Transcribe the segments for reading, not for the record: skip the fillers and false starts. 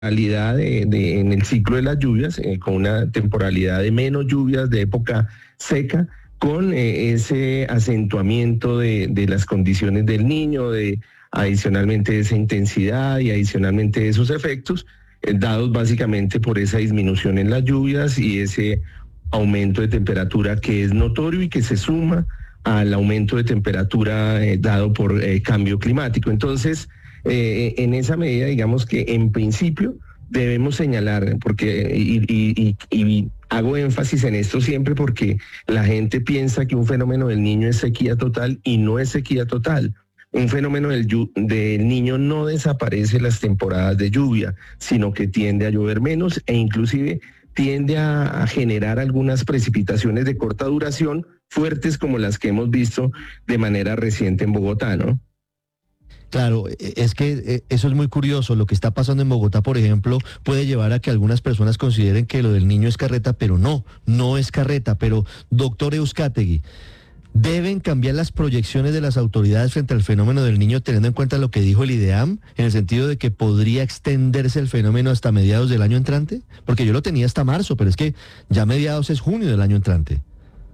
temporalidad en el ciclo de las lluvias, con una temporalidad de menos lluvias, de época seca, con ese acentuamiento de las condiciones del niño, adicionalmente de esa intensidad y adicionalmente de esos efectos, dados básicamente por esa disminución en las lluvias y ese aumento de temperatura que es notorio y que se suma al aumento de temperatura dado por cambio climático. Entonces, en esa medida, digamos que en principio debemos señalar, porque y hago énfasis en esto siempre porque la gente piensa que un fenómeno del niño es sequía total y no es sequía total. Un fenómeno del niño no desaparece las temporadas de lluvia, sino que tiende a llover menos e inclusive tiende a generar algunas precipitaciones de corta duración fuertes como las que hemos visto de manera reciente en Bogotá, ¿no? Claro, es que eso es muy curioso. Lo que está pasando en Bogotá, por ejemplo, puede llevar a que algunas personas consideren que lo del niño es carreta, pero no es carreta. Pero, doctor Euzkategi, ¿deben cambiar las proyecciones de las autoridades frente al fenómeno del niño teniendo en cuenta lo que dijo el IDEAM, en el sentido de que podría extenderse el fenómeno hasta mediados del año entrante? Porque yo lo tenía hasta marzo, pero es que ya mediados es junio del año entrante.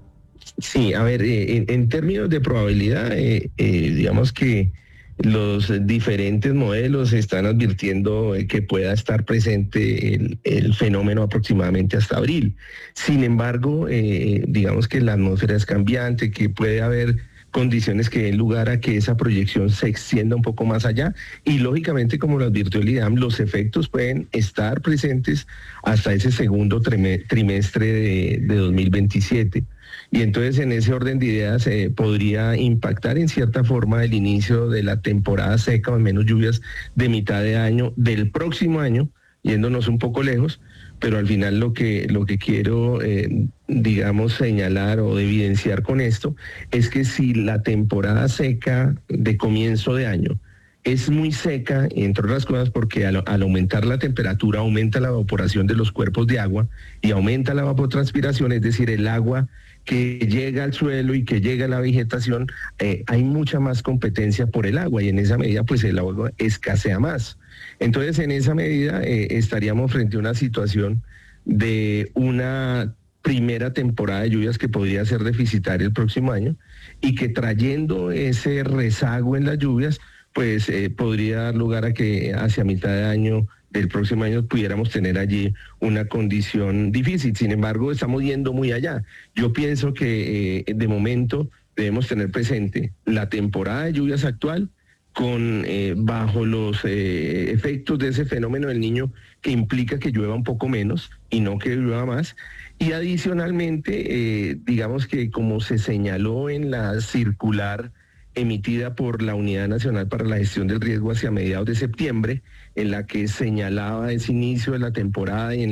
Sí, a ver, en términos de probabilidad, digamos que los diferentes modelos están advirtiendo que pueda estar presente el fenómeno aproximadamente hasta abril. Sin embargo, digamos que la atmósfera es cambiante, que puede haber condiciones que den lugar a que esa proyección se extienda un poco más allá y lógicamente, como lo advirtió el IDEAM, los efectos pueden estar presentes hasta ese segundo trimestre de 2027. Y entonces en ese orden de ideas podría impactar en cierta forma el inicio de la temporada seca o menos lluvias de mitad de año del próximo año, yéndonos un poco lejos, pero al final lo que quiero, digamos, señalar o evidenciar con esto es que si la temporada seca de comienzo de año es muy seca, entre otras cosas porque al aumentar la temperatura aumenta la evaporación de los cuerpos de agua y aumenta la evapotranspiración, es decir, el agua que llega al suelo y que llega a la vegetación, hay mucha más competencia por el agua y en esa medida pues el agua escasea más. Entonces en esa medida estaríamos frente a una situación de una primera temporada de lluvias que podría ser deficitaria el próximo año y que trayendo ese rezago en las lluvias pues podría dar lugar a que hacia mitad de año del próximo año pudiéramos tener allí una condición difícil. Sin embargo, estamos yendo muy allá. Yo pienso que de momento debemos tener presente la temporada de lluvias actual con bajo los efectos de ese fenómeno del niño que implica que llueva un poco menos y no que llueva más. Y adicionalmente, digamos que como se señaló en la circular emitida por la Unidad Nacional para la Gestión del Riesgo hacia mediados de septiembre, en la que señalaba ese inicio de la temporada y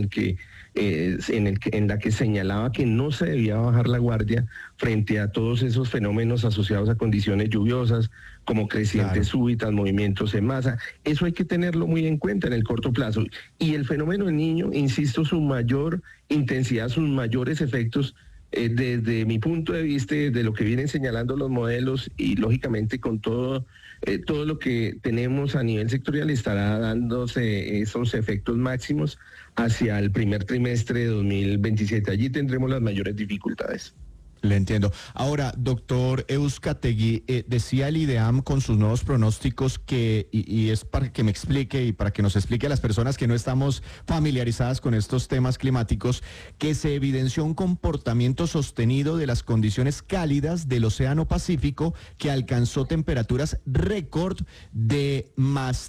en la que señalaba que no se debía bajar la guardia frente a todos esos fenómenos asociados a condiciones lluviosas, como crecientes súbitas, movimientos en masa. Eso hay que tenerlo muy en cuenta en el corto plazo. Y el fenómeno del niño, insisto, su mayor intensidad, sus mayores efectos, desde mi punto de vista, de lo que vienen señalando los modelos y lógicamente con todo lo que tenemos a nivel sectorial, estará dándose esos efectos máximos hacia el primer trimestre de 2027. Allí tendremos las mayores dificultades. Le entiendo. Ahora, doctor Euzkategi, decía el IDEAM con sus nuevos pronósticos que, y es para que me explique y para que nos explique a las personas que no estamos familiarizadas con estos temas climáticos, que se evidenció un comportamiento sostenido de las condiciones cálidas del Océano Pacífico que alcanzó temperaturas récord de más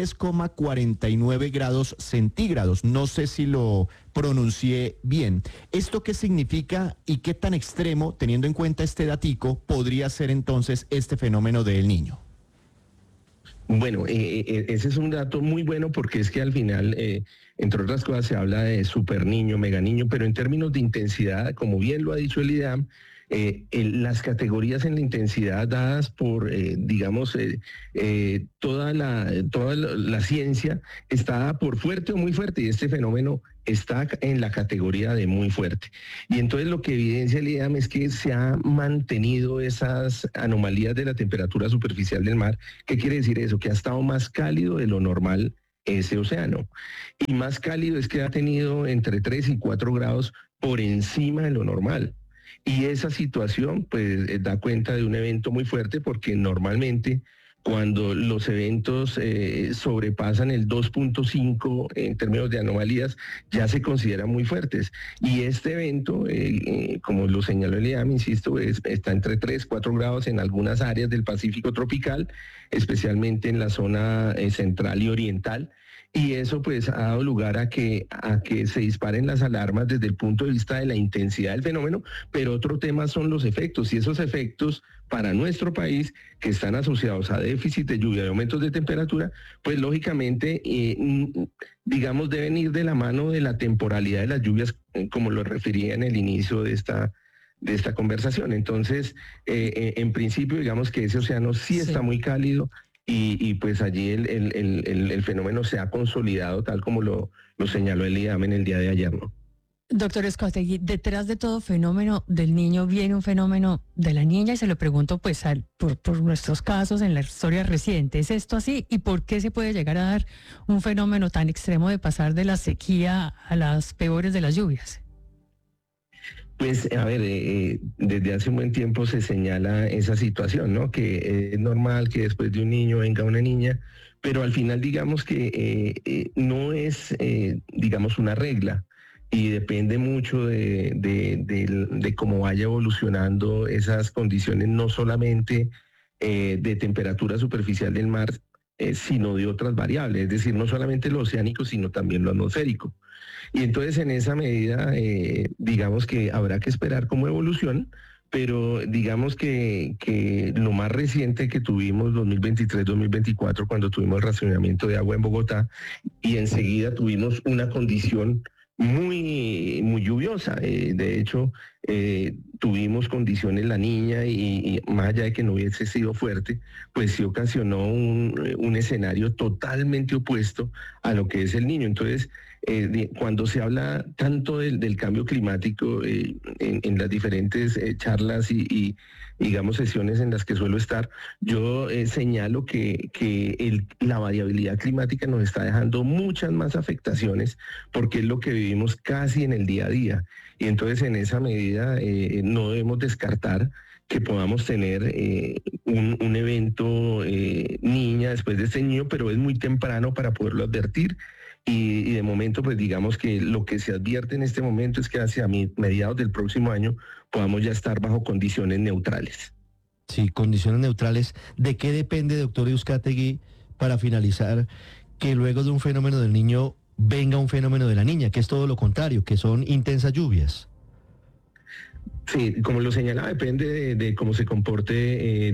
3,49 grados centígrados. No sé si lo pronuncié bien. ¿Esto qué significa y qué tan extremo, teniendo en cuenta este datico, podría ser entonces este fenómeno del niño? Bueno, ese es un dato muy bueno porque es que al final, entre otras cosas, se habla de super niño, mega niño, pero en términos de intensidad, como bien lo ha dicho el IDEAM, las categorías en la intensidad dadas por, digamos, toda la ciencia está dada por fuerte o muy fuerte y este fenómeno está en la categoría de muy fuerte. Y entonces lo que evidencia el IDEAM es que se han mantenido esas anomalías de la temperatura superficial del mar. ¿Qué quiere decir eso? Que ha estado más cálido de lo normal ese océano. Y más cálido es que ha tenido entre 3 y 4 grados por encima de lo normal. Y esa situación pues da cuenta de un evento muy fuerte, porque normalmente cuando los eventos sobrepasan el 2.5 en términos de anomalías, ya se consideran muy fuertes. Y este evento, como lo señaló el IDAM, insisto, está entre 3, 4 grados en algunas áreas del Pacífico tropical, especialmente en la zona central y oriental. Y eso pues ha dado lugar a que se disparen las alarmas desde el punto de vista de la intensidad del fenómeno, pero otro tema son los efectos, y esos efectos para nuestro país, que están asociados a déficit de lluvia y aumentos de temperatura, pues lógicamente, digamos, deben ir de la mano de la temporalidad de las lluvias, como lo refería en el inicio de esta conversación. Entonces, en principio, digamos que ese océano sí está muy cálido, y pues allí el fenómeno se ha consolidado tal como lo señaló el IDAM en el día de ayer, ¿no? Doctor Uzcategui, detrás de todo fenómeno del niño viene un fenómeno de la niña, y se lo pregunto pues por nuestros casos en la historia reciente. ¿Es esto así? ¿Y por qué se puede llegar a dar un fenómeno tan extremo de pasar de la sequía a las peores de las lluvias? Pues, a ver, desde hace un buen tiempo se señala esa situación, ¿no? Que es normal que después de un niño venga una niña, pero al final digamos que no es, digamos, una regla, y depende mucho de cómo vaya evolucionando esas condiciones, no solamente de temperatura superficial del mar, sino de otras variables, es decir, no solamente lo oceánico, sino también lo atmosférico. Y entonces en esa medida, digamos que habrá que esperar cómo evoluciona, pero digamos que lo más reciente que tuvimos, 2023-2024, cuando tuvimos el racionamiento de agua en Bogotá, y enseguida tuvimos una condición muy lluviosa. De hecho, tuvimos condiciones La Niña, y más allá de que no hubiese sido fuerte, pues sí ocasionó un escenario totalmente opuesto a lo que es el Niño. Entonces, cuando se habla tanto del cambio climático en las diferentes charlas y digamos sesiones en las que suelo estar, yo señalo que la variabilidad climática nos está dejando muchas más afectaciones, porque es lo que vivimos casi en el día a día. Y entonces en esa medida no debemos descartar que podamos tener un evento niña después de este niño, pero es muy temprano para poderlo advertir. Y de momento, pues digamos que lo que se advierte en este momento es que hacia mediados del próximo año podamos ya estar bajo condiciones neutrales. Sí, condiciones neutrales. ¿De qué depende, doctor Uzcategui, para finalizar, que luego de un fenómeno del niño venga un fenómeno de la niña, que es todo lo contrario, que son intensas lluvias? Sí, como lo señalaba, depende de cómo se comporte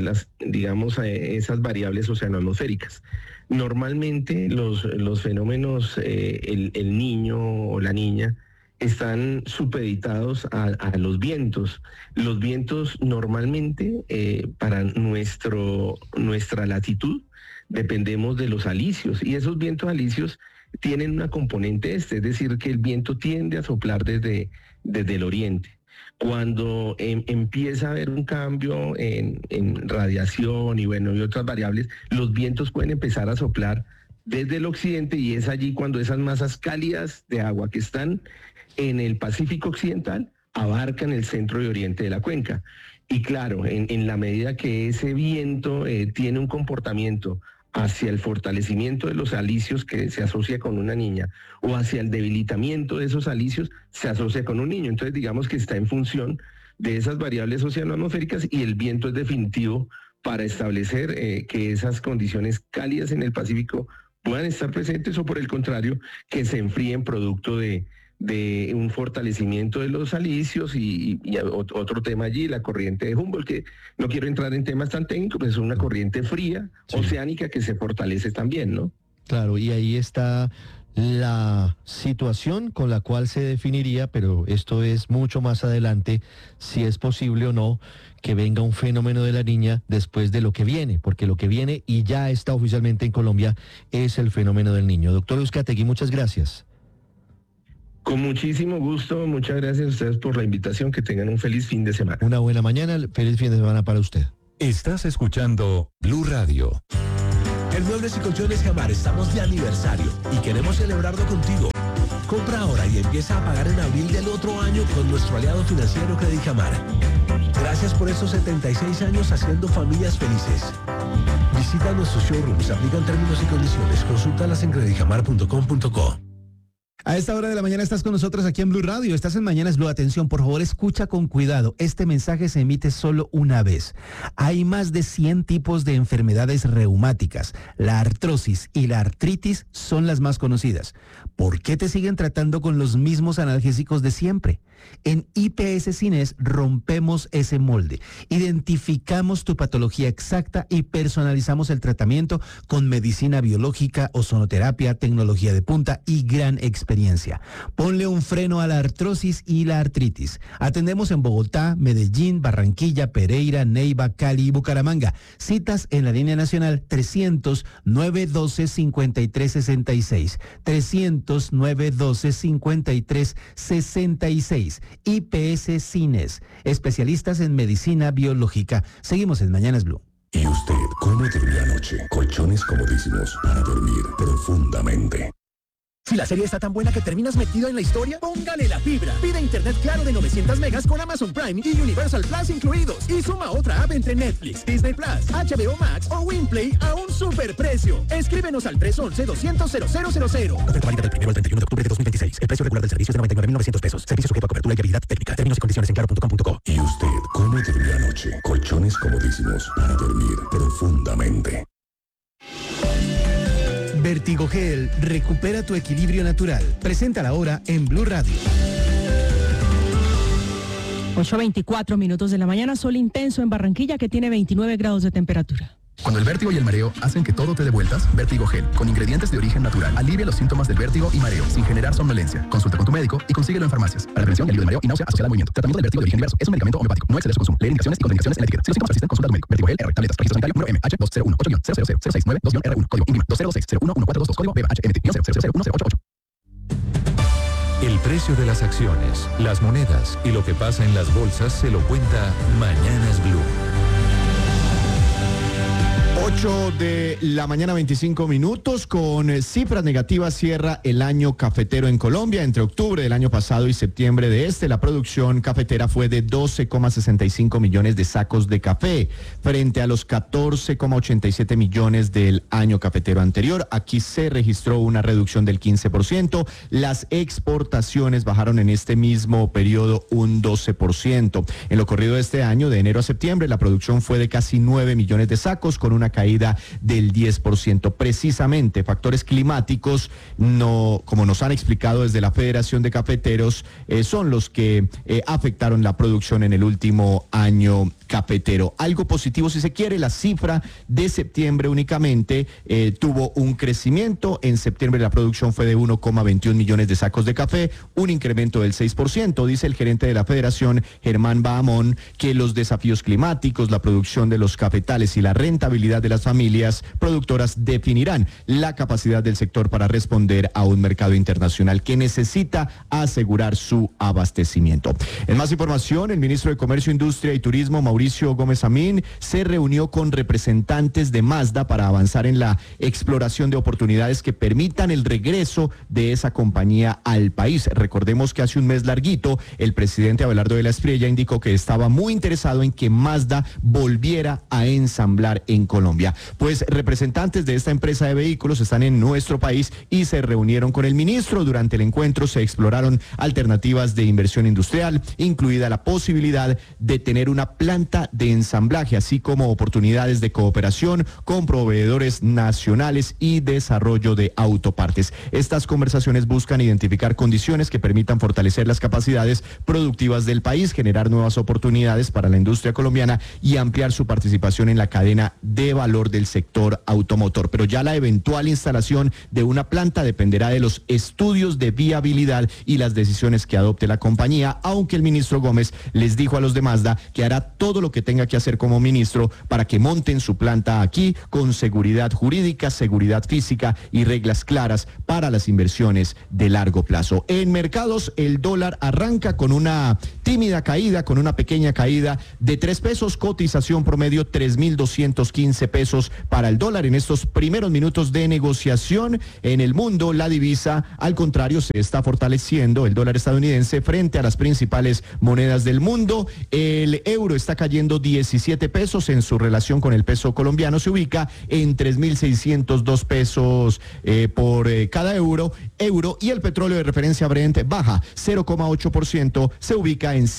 esas variables oceanoatmosféricas. Normalmente los fenómenos, el niño o la niña, están supeditados a los vientos. Los vientos normalmente, para nuestra latitud, dependemos de los alisios, y esos vientos alisios tienen una componente es decir, que el viento tiende a soplar desde el oriente. Cuando empieza a haber un cambio en radiación y otras variables, los vientos pueden empezar a soplar desde el occidente, y es allí cuando esas masas cálidas de agua que están en el Pacífico occidental abarcan el centro y oriente de la cuenca. Y claro, en la medida que ese viento tiene un comportamiento hacia el fortalecimiento de los alisios, que se asocia con una niña, o hacia el debilitamiento de esos alisios, se asocia con un niño. Entonces digamos que está en función de esas variables oceanoatmosféricas, y el viento es definitivo para establecer que esas condiciones cálidas en el Pacífico puedan estar presentes, o por el contrario, que se enfríen producto de un fortalecimiento de los alisios. Y otro tema allí, la corriente de Humboldt, que no quiero entrar en temas tan técnicos, pero es una corriente fría, sí, oceánica, que se fortalece también, ¿no? Claro, y ahí está la situación con la cual se definiría, pero esto es mucho más adelante, si es posible o no que venga un fenómeno de la niña después de lo que viene, porque lo que viene y ya está oficialmente en Colombia es el fenómeno del niño. Doctor Uzcategui, muchas gracias. Con muchísimo gusto, muchas gracias a ustedes por la invitación, que tengan un feliz fin de semana. Una buena mañana, feliz fin de semana para usted. Estás escuchando Blue Radio. En Muebles y Colchones Jamar estamos de aniversario y queremos celebrarlo contigo. Compra ahora y empieza a pagar en abril del otro año con nuestro aliado financiero Credijamar. Gracias por estos 76 años haciendo familias felices. Visita nuestros showrooms, aplican términos y condiciones. Consúltalas en credijamar.com.co. A esta hora de la mañana estás con nosotros aquí en Blue Radio. Estás en Mañanas Blue. Atención, por favor, escucha con cuidado. Este mensaje se emite solo una vez. Hay más de 100 tipos de enfermedades reumáticas. La artrosis y la artritis son las más conocidas. ¿Por qué te siguen tratando con los mismos analgésicos de siempre? En IPS Cines rompemos ese molde. Identificamos tu patología exacta y personalizamos el tratamiento con medicina biológica, ozonoterapia, tecnología de punta y gran experiencia. Ponle un freno a la artrosis y la artritis. Atendemos en Bogotá, Medellín, Barranquilla, Pereira, Neiva, Cali y Bucaramanga. Citas en la línea nacional 300-912-5366. 300-912-5366. IPS Cines, especialistas en medicina biológica. Seguimos en Mañanas Blue. ¿Y usted cómo durmió anoche? Colchones comodísimos para dormir profundamente. Si la serie está tan buena que terminas metido en la historia, póngale la fibra. Pide internet claro de 900 megas con Amazon Prime y Universal Plus incluidos. Y suma otra app entre Netflix, Disney Plus, HBO Max o Winplay a un superprecio. Escríbenos al 311-200-0000. Oferta válida del 1 al 31 de octubre de 2026. El precio regular del servicio es de 99.900 pesos. Servicio sujeto a cobertura y habilidad técnica. Términos y condiciones en claro.com.co. ¿Y usted cómo durmió anoche? Colchones comodísimos para dormir profundamente. Vertigogel, recupera tu equilibrio natural. Presenta la hora en Blue Radio. 8:24 minutos de la mañana, sol intenso en Barranquilla que tiene 29 grados de temperatura. Cuando el vértigo y el mareo hacen que todo te dé vueltas, Vertigogel, con ingredientes de origen natural, alivia los síntomas del vértigo y mareo sin generar somnolencia. Consulta con tu médico y consíguelo en farmacias. Para prevención y alivio de mareo y náusea asociada al movimiento. Tratamiento del vértigo de origen diverso. Es un medicamento homeopático. No exceder su consumo. Leer indicaciones y contraindicaciones en la etiqueta. Si los síntomas persisten, consulta a tu médico. Vertigogel R. Tabletas. Registro sanitario. Número MH2018-00692-R1. Código INVIMA 206-01422. Código BHMT-0001088. El precio de las acciones, las monedas y lo que pasa en las bolsas se lo cuenta Mañanas Blue. 8 de la mañana, 25 minutos. Con cifras negativas cierra el año cafetero en Colombia. Entre octubre del año pasado y septiembre de este, la producción cafetera fue de 12,65 millones de sacos de café, frente a los 14,87 millones del año cafetero anterior. Aquí se registró una reducción del 15%. Las exportaciones bajaron en este mismo periodo un 12%. En lo corrido de este año, de enero a septiembre, la producción fue de casi 9 millones de sacos, con una caída del 10%. Precisamente factores climáticos, como nos han explicado desde la Federación de Cafeteros, son los que afectaron la producción en el último año cafetero. Algo positivo, si se quiere, la cifra de septiembre únicamente tuvo un crecimiento. En septiembre la producción fue de 1,21 millones de sacos de café, un incremento del 6%. Dice el gerente de la Federación, Germán Bahamón, que los desafíos climáticos, la producción de los cafetales y la rentabilidad de las familias productoras definirán la capacidad del sector para responder a un mercado internacional que necesita asegurar su abastecimiento. En más información, el ministro de Comercio, Industria y Turismo, Mauricio Gómez Amín, se reunió con representantes de Mazda para avanzar en la exploración de oportunidades que permitan el regreso de esa compañía al país. Recordemos que hace un mes larguito, el presidente Abelardo de la Espriella indicó que estaba muy interesado en que Mazda volviera a ensamblar en Colombia. Pues representantes de esta empresa de vehículos están en nuestro país y se reunieron con el ministro. Durante el encuentro se exploraron alternativas de inversión industrial, incluida la posibilidad de tener una planta de ensamblaje, así como oportunidades de cooperación con proveedores nacionales y desarrollo de autopartes. Estas conversaciones buscan identificar condiciones que permitan fortalecer las capacidades productivas del país, generar nuevas oportunidades para la industria colombiana y ampliar su participación en la cadena de valor del sector automotor. Pero ya la eventual instalación de una planta dependerá de los estudios de viabilidad y las decisiones que adopte la compañía, aunque el ministro Gómez les dijo a los de Mazda que hará todo todo lo que tenga que hacer como ministro para que monten su planta aquí con seguridad jurídica, seguridad física y reglas claras para las inversiones de largo plazo. En mercados, el dólar arranca con una tímida caída, con una pequeña caída de 3 pesos, cotización promedio 3.215 pesos para el dólar. En estos primeros minutos de negociación en el mundo, la divisa, al contrario, se está fortaleciendo, el dólar estadounidense frente a las principales monedas del mundo. El euro está cayendo 17 pesos, en su relación con el peso colombiano se ubica en 3.602 pesos por cada euro, y el petróleo de referencia Brent baja 0,8%, se ubica en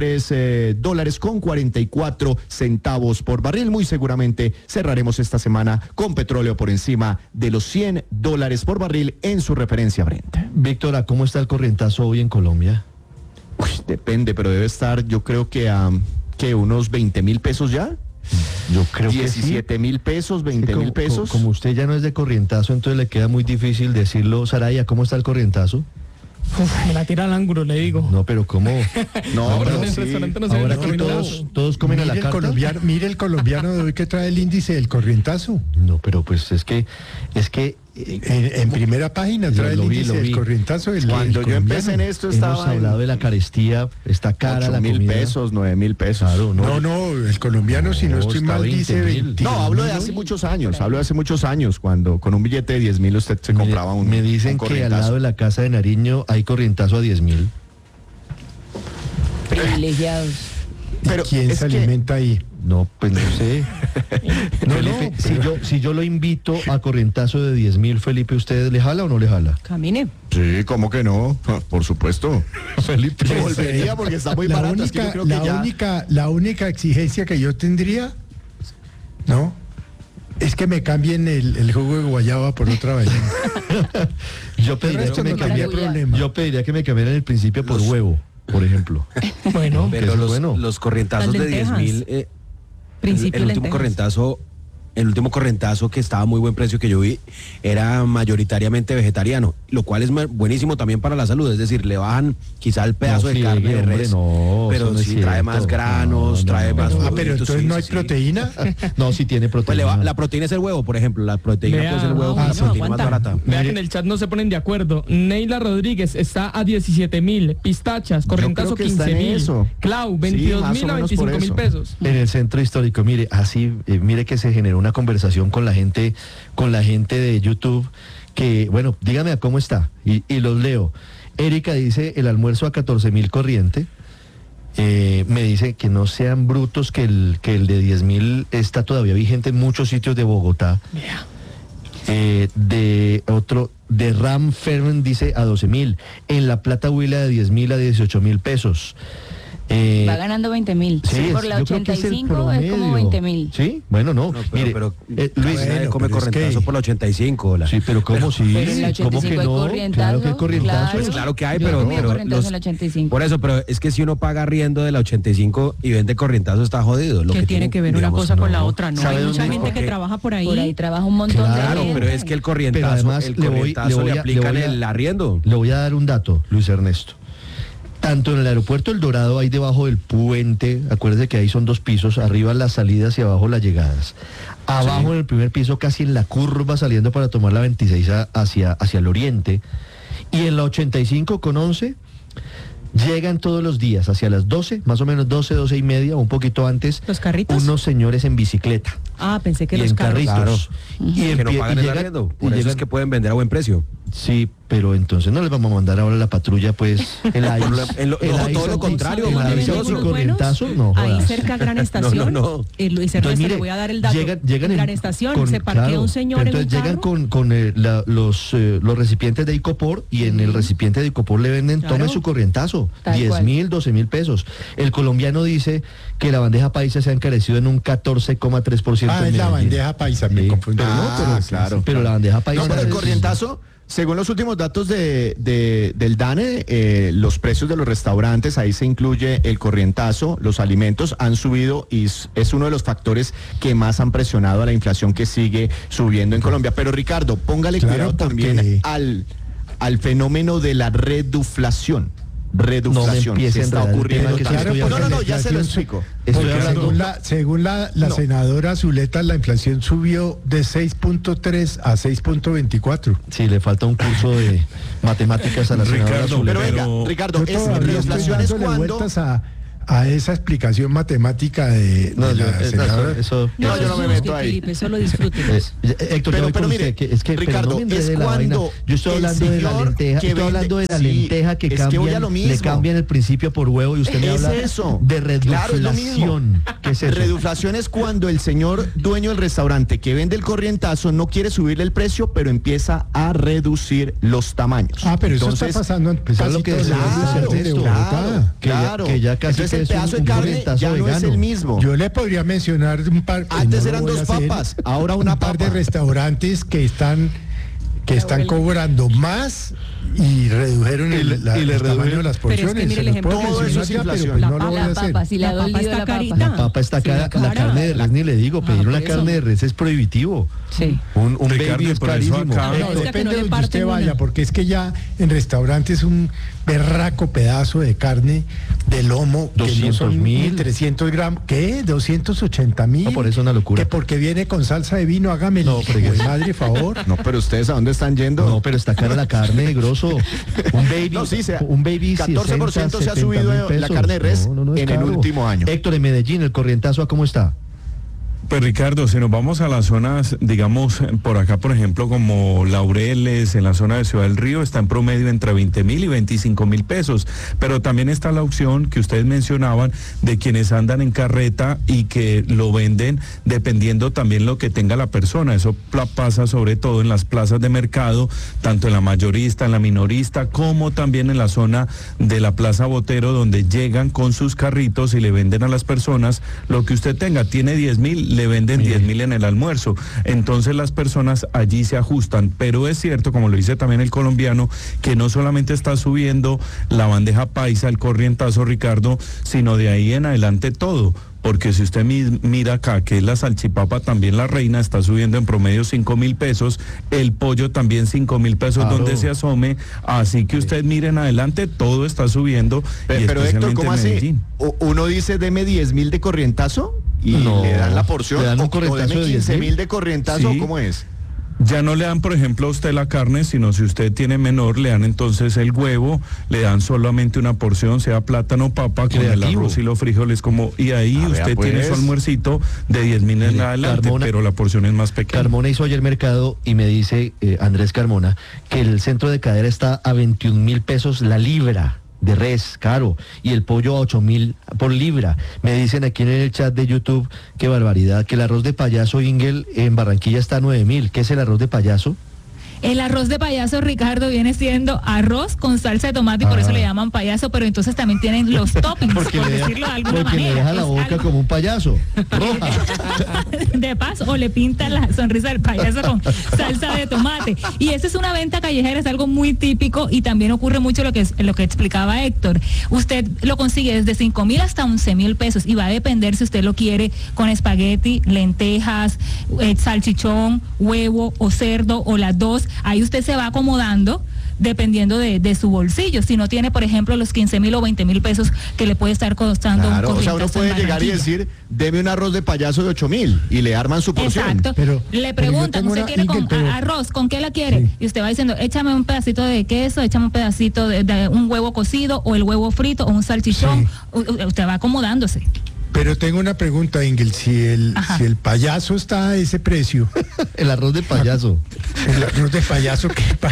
$103.44 por barril. Muy seguramente cerraremos esta semana con petróleo por encima de los $100 por barril en su referencia Brent. Víctor, ¿cómo está el corrientazo hoy en Colombia? Depende, pero debe estar, yo creo que a unos 20.000 pesos ya. Yo creo que 17.000 pesos, 20.000 pesos. Como usted ya no es de corrientazo, entonces le queda muy difícil decirlo. Saraya, ¿cómo está el corrientazo? Me la tira al ángulo, le digo. No, pero ¿cómo? No, ahora en el restaurante no se ve aquí todos comen a la carta. Mire el colombiano de hoy que trae el índice del corrientazo. No, pero pues es que en primera página trae el índice del corrientazo. Cuando yo empecé en esto hemos hablado de la carestía, está cara la comida. 8.000 pesos, 9.000 pesos. Claro, no, el colombiano, si no estoy mal, dice 20. No, hablo de hace muchos años, cuando con un billete de 10.000 usted se compraba un. Me dicen que al lado de la casa de Nariño hay corrientazo a 10.000. Privilegiados. Pero ¿quién se alimenta ahí? No, pues no sé. Felipe, si yo lo invito a corrientazo de 10.000, Felipe, ¿usted le jala o no le jala? Camine. Sí, ¿cómo que no? Por supuesto. Felipe. Yo volvería porque está muy barato. La única exigencia que yo tendría, ¿no? Es que me cambien el jugo de guayaba por otra vaina. Yo pediría que me cambiaran el principio por huevo, por ejemplo. Bueno, pero los corrientazos de 10.000, el último corrientazo que estaba a muy buen precio que yo vi era mayoritariamente vegetariano, lo cual es buenísimo también para la salud, es decir, le bajan quizá el pedazo de carne de res, pero sí trae más granos, trae más... pero entonces no hay proteína. No, sí tiene proteína. Pues la proteína es el huevo, por ejemplo, la proteína es el huevo, la proteína más barata. Vea que en el chat no se ponen de acuerdo. Neila Rodríguez está a 17.000, pistachas, corrientazo 15.000, Clau 22.000 a 25.000 pesos. En el centro histórico, mire, así, mire que se generó una conversación con la gente de YouTube, que, bueno, dígame a cómo está, y los leo. Erika dice, el almuerzo a 14.000 corriente. Me dice que no sean brutos, que el de 10.000 está todavía vigente en muchos sitios de Bogotá. De Ram Fermen dice a 12.000. En La Plata Huila de 10.000 a 18.000 pesos. Va ganando 20.000. Sí, por la 85 es como 20.000. Sí, bueno, no. Mire, Luis, come corrientazo por la 85. Sí, pero ¿cómo sí? Pero en la 85 ¿Cómo que no? hay corrientazo. Claro que hay corrientazo. Pues claro que hay, pero en la 85. por eso, pero es que si uno paga arriendo de la 85 y vende corrientazo está jodido. ¿Qué tiene que ver una cosa con la otra? No, hay mucha gente que trabaja por ahí. Por ahí trabaja un montón de gente. Pero es que el corrientazo, le aplican el arriendo. Le voy a dar un dato, Luis Ernesto. Tanto en el aeropuerto El Dorado, ahí debajo del puente, acuérdese que ahí son 2 pisos, arriba las salidas y abajo las llegadas. Abajo en el primer piso, casi en la curva saliendo para tomar la 26 hacia el oriente. Y en la 85 con 11 llegan todos los días hacia las 12, más o menos 12:30, un poquito antes. ¿Los carritos? Unos señores en bicicleta. Ah, pensé que y los en carritos. Y que no pagan el arriendo. Por eso es que pueden vender a buen precio. Sí, pero entonces no les vamos a mandar ahora la patrulla, pues, todo lo contrario, maravilloso. Corrientazo, no ahí jodas. cerca Gran Estación, Luis Ernesto, le voy a dar el dato. Llegan Gran Estación, se parquea un señor en un carro. Llegan con los recipientes de Icopor, y en el recipiente de Icopor le venden, tome su corrientazo, 10.000, 12.000 pesos. El colombiano dice que la bandeja paisa se ha encarecido en un 14,3%. Es la bandeja paisa, me confundí. Claro. Pero la bandeja paisa... No, pero el corrientazo... Según los últimos datos del DANE, los precios de los restaurantes, ahí se incluye el corrientazo, los alimentos han subido y es uno de los factores que más han presionado a la inflación que sigue subiendo en Colombia. Pero Ricardo, póngale cuidado también al fenómeno de la reduflación. reduflación. No está ocurriendo. No, ya se lo explico. Según la senadora Zuleta, la inflación subió de 6.3 a 6.24. Sí, le falta un curso de matemáticas a la senadora Zuleta. Pero Ricardo, reduflación es cuando... vueltas a esa explicación matemática de la senadora. Yo no me meto ahí. Felipe, solo disfrute. Héctor, pero mire, Ricardo, es cuando yo estoy hablando de la lenteja, que le cambian el principio por huevo y usted me habla de reduflación. ¿Qué es eso? Reduflación es cuando el señor dueño del restaurante que vende el corrientazo no quiere subirle el precio, pero empieza a reducir los tamaños. Pero entonces, eso está pasando en lo que que ya casi entonces el pedazo de carne ya no es el mismo. Yo le podría mencionar un par. Antes eran 2 papas, ahora una par de restaurantes que están cobrando más y redujeron el tamaño de las porciones. Pero es que mire el ejemplo, todo eso es inflación. No lo voy a hacer. La papa está cara, la carne de res ni le digo, pedir una carne de res es prohibitivo. Sí. Un baby es carísimo. Depende de donde usted vaya, porque es que ya en restaurantes un berraco pedazo de carne de lomo, 200.000, 300 gramos, ¿qué? 280.000. No, por eso es una locura. Que porque viene con salsa de vino, hágame el madre favor. No, pero ustedes ¿a dónde están yendo? No, pero está cara la carne, grosso. Un baby 14% se ha subido la carne de res en el último año. Héctor, en Medellín, el corrientazo, ¿a cómo está? Pues Ricardo, si nos vamos a las zonas, digamos, por acá, por ejemplo, como Laureles, en la zona de Ciudad del Río, está en promedio entre 20.000 y 25.000 pesos. Pero también está la opción que ustedes mencionaban de quienes andan en carreta y que lo venden dependiendo también lo que tenga la persona. Eso pasa sobre todo en las plazas de mercado, tanto en la mayorista, en la minorista, como también en la zona de la Plaza Botero, donde llegan con sus carritos y le venden a las personas lo que usted tenga. Tiene 10.000, le venden 10.000 en el almuerzo. Entonces las personas allí se ajustan, pero es cierto, como lo dice también el colombiano, que no solamente está subiendo la bandeja paisa, el corrientazo, Ricardo, sino de ahí en adelante todo. Porque si usted mira acá, que es la salchipapa, también la reina está subiendo en promedio 5.000 pesos, el pollo también 5.000 pesos, claro, donde se asome, así que usted mire en adelante, todo está subiendo. Pero Héctor, ¿cómo así? Uno dice, deme 10.000 de corrientazo y le dan la porción, le dan un corrientazo de 15.000 de corrientazo, ¿sí? ¿Cómo es? Ya no le dan, por ejemplo, a usted la carne, sino si usted tiene menor, le dan entonces el huevo, le dan solamente una porción, sea plátano, papa, con el arroz y los frijoles, y ahí usted tiene su almuercito de 10.000 en adelante, Carmona, pero la porción es más pequeña. Carmona hizo ayer mercado y me dice, Andrés Carmona, que el centro de cadera está a 21.000 pesos la libra de res, caro, y el pollo a 8.000 por libra. Me dicen aquí en el chat de YouTube, qué barbaridad, que el arroz de payaso Ingel en Barranquilla está a 9.000. ¿Qué es el arroz de payaso? El arroz de payaso, Ricardo, viene siendo arroz con salsa de tomate y por eso le llaman payaso, pero entonces también tienen los toppings, por decirlo de alguna manera. Porque le deja la boca como un payaso, roja. De paso, o le pinta la sonrisa del payaso con salsa de tomate. Y esa es una venta callejera, es algo muy típico y también ocurre mucho lo que explicaba Héctor. Usted lo consigue desde 5.000 hasta 11.000 pesos y va a depender si usted lo quiere con espagueti, lentejas, salchichón, huevo o cerdo o las dos. Ahí usted se va acomodando dependiendo de su bolsillo. Si no tiene, por ejemplo, los 15.000 o 20.000 pesos que le puede estar costando un corrientazo. O sea, uno puede llegar y decir, deme un arroz de payaso de 8.000 y le arman su porción. Exacto. Le preguntan, ¿usted quiere arroz? ¿Con qué la quiere? Sí. Y usted va diciendo, échame un pedacito de queso, échame un pedacito de un huevo cocido o el huevo frito o un salchichón. Sí. Usted va acomodándose. Pero tengo una pregunta, Ingel, si el payaso está a ese precio. El arroz de payaso. El arroz de payaso,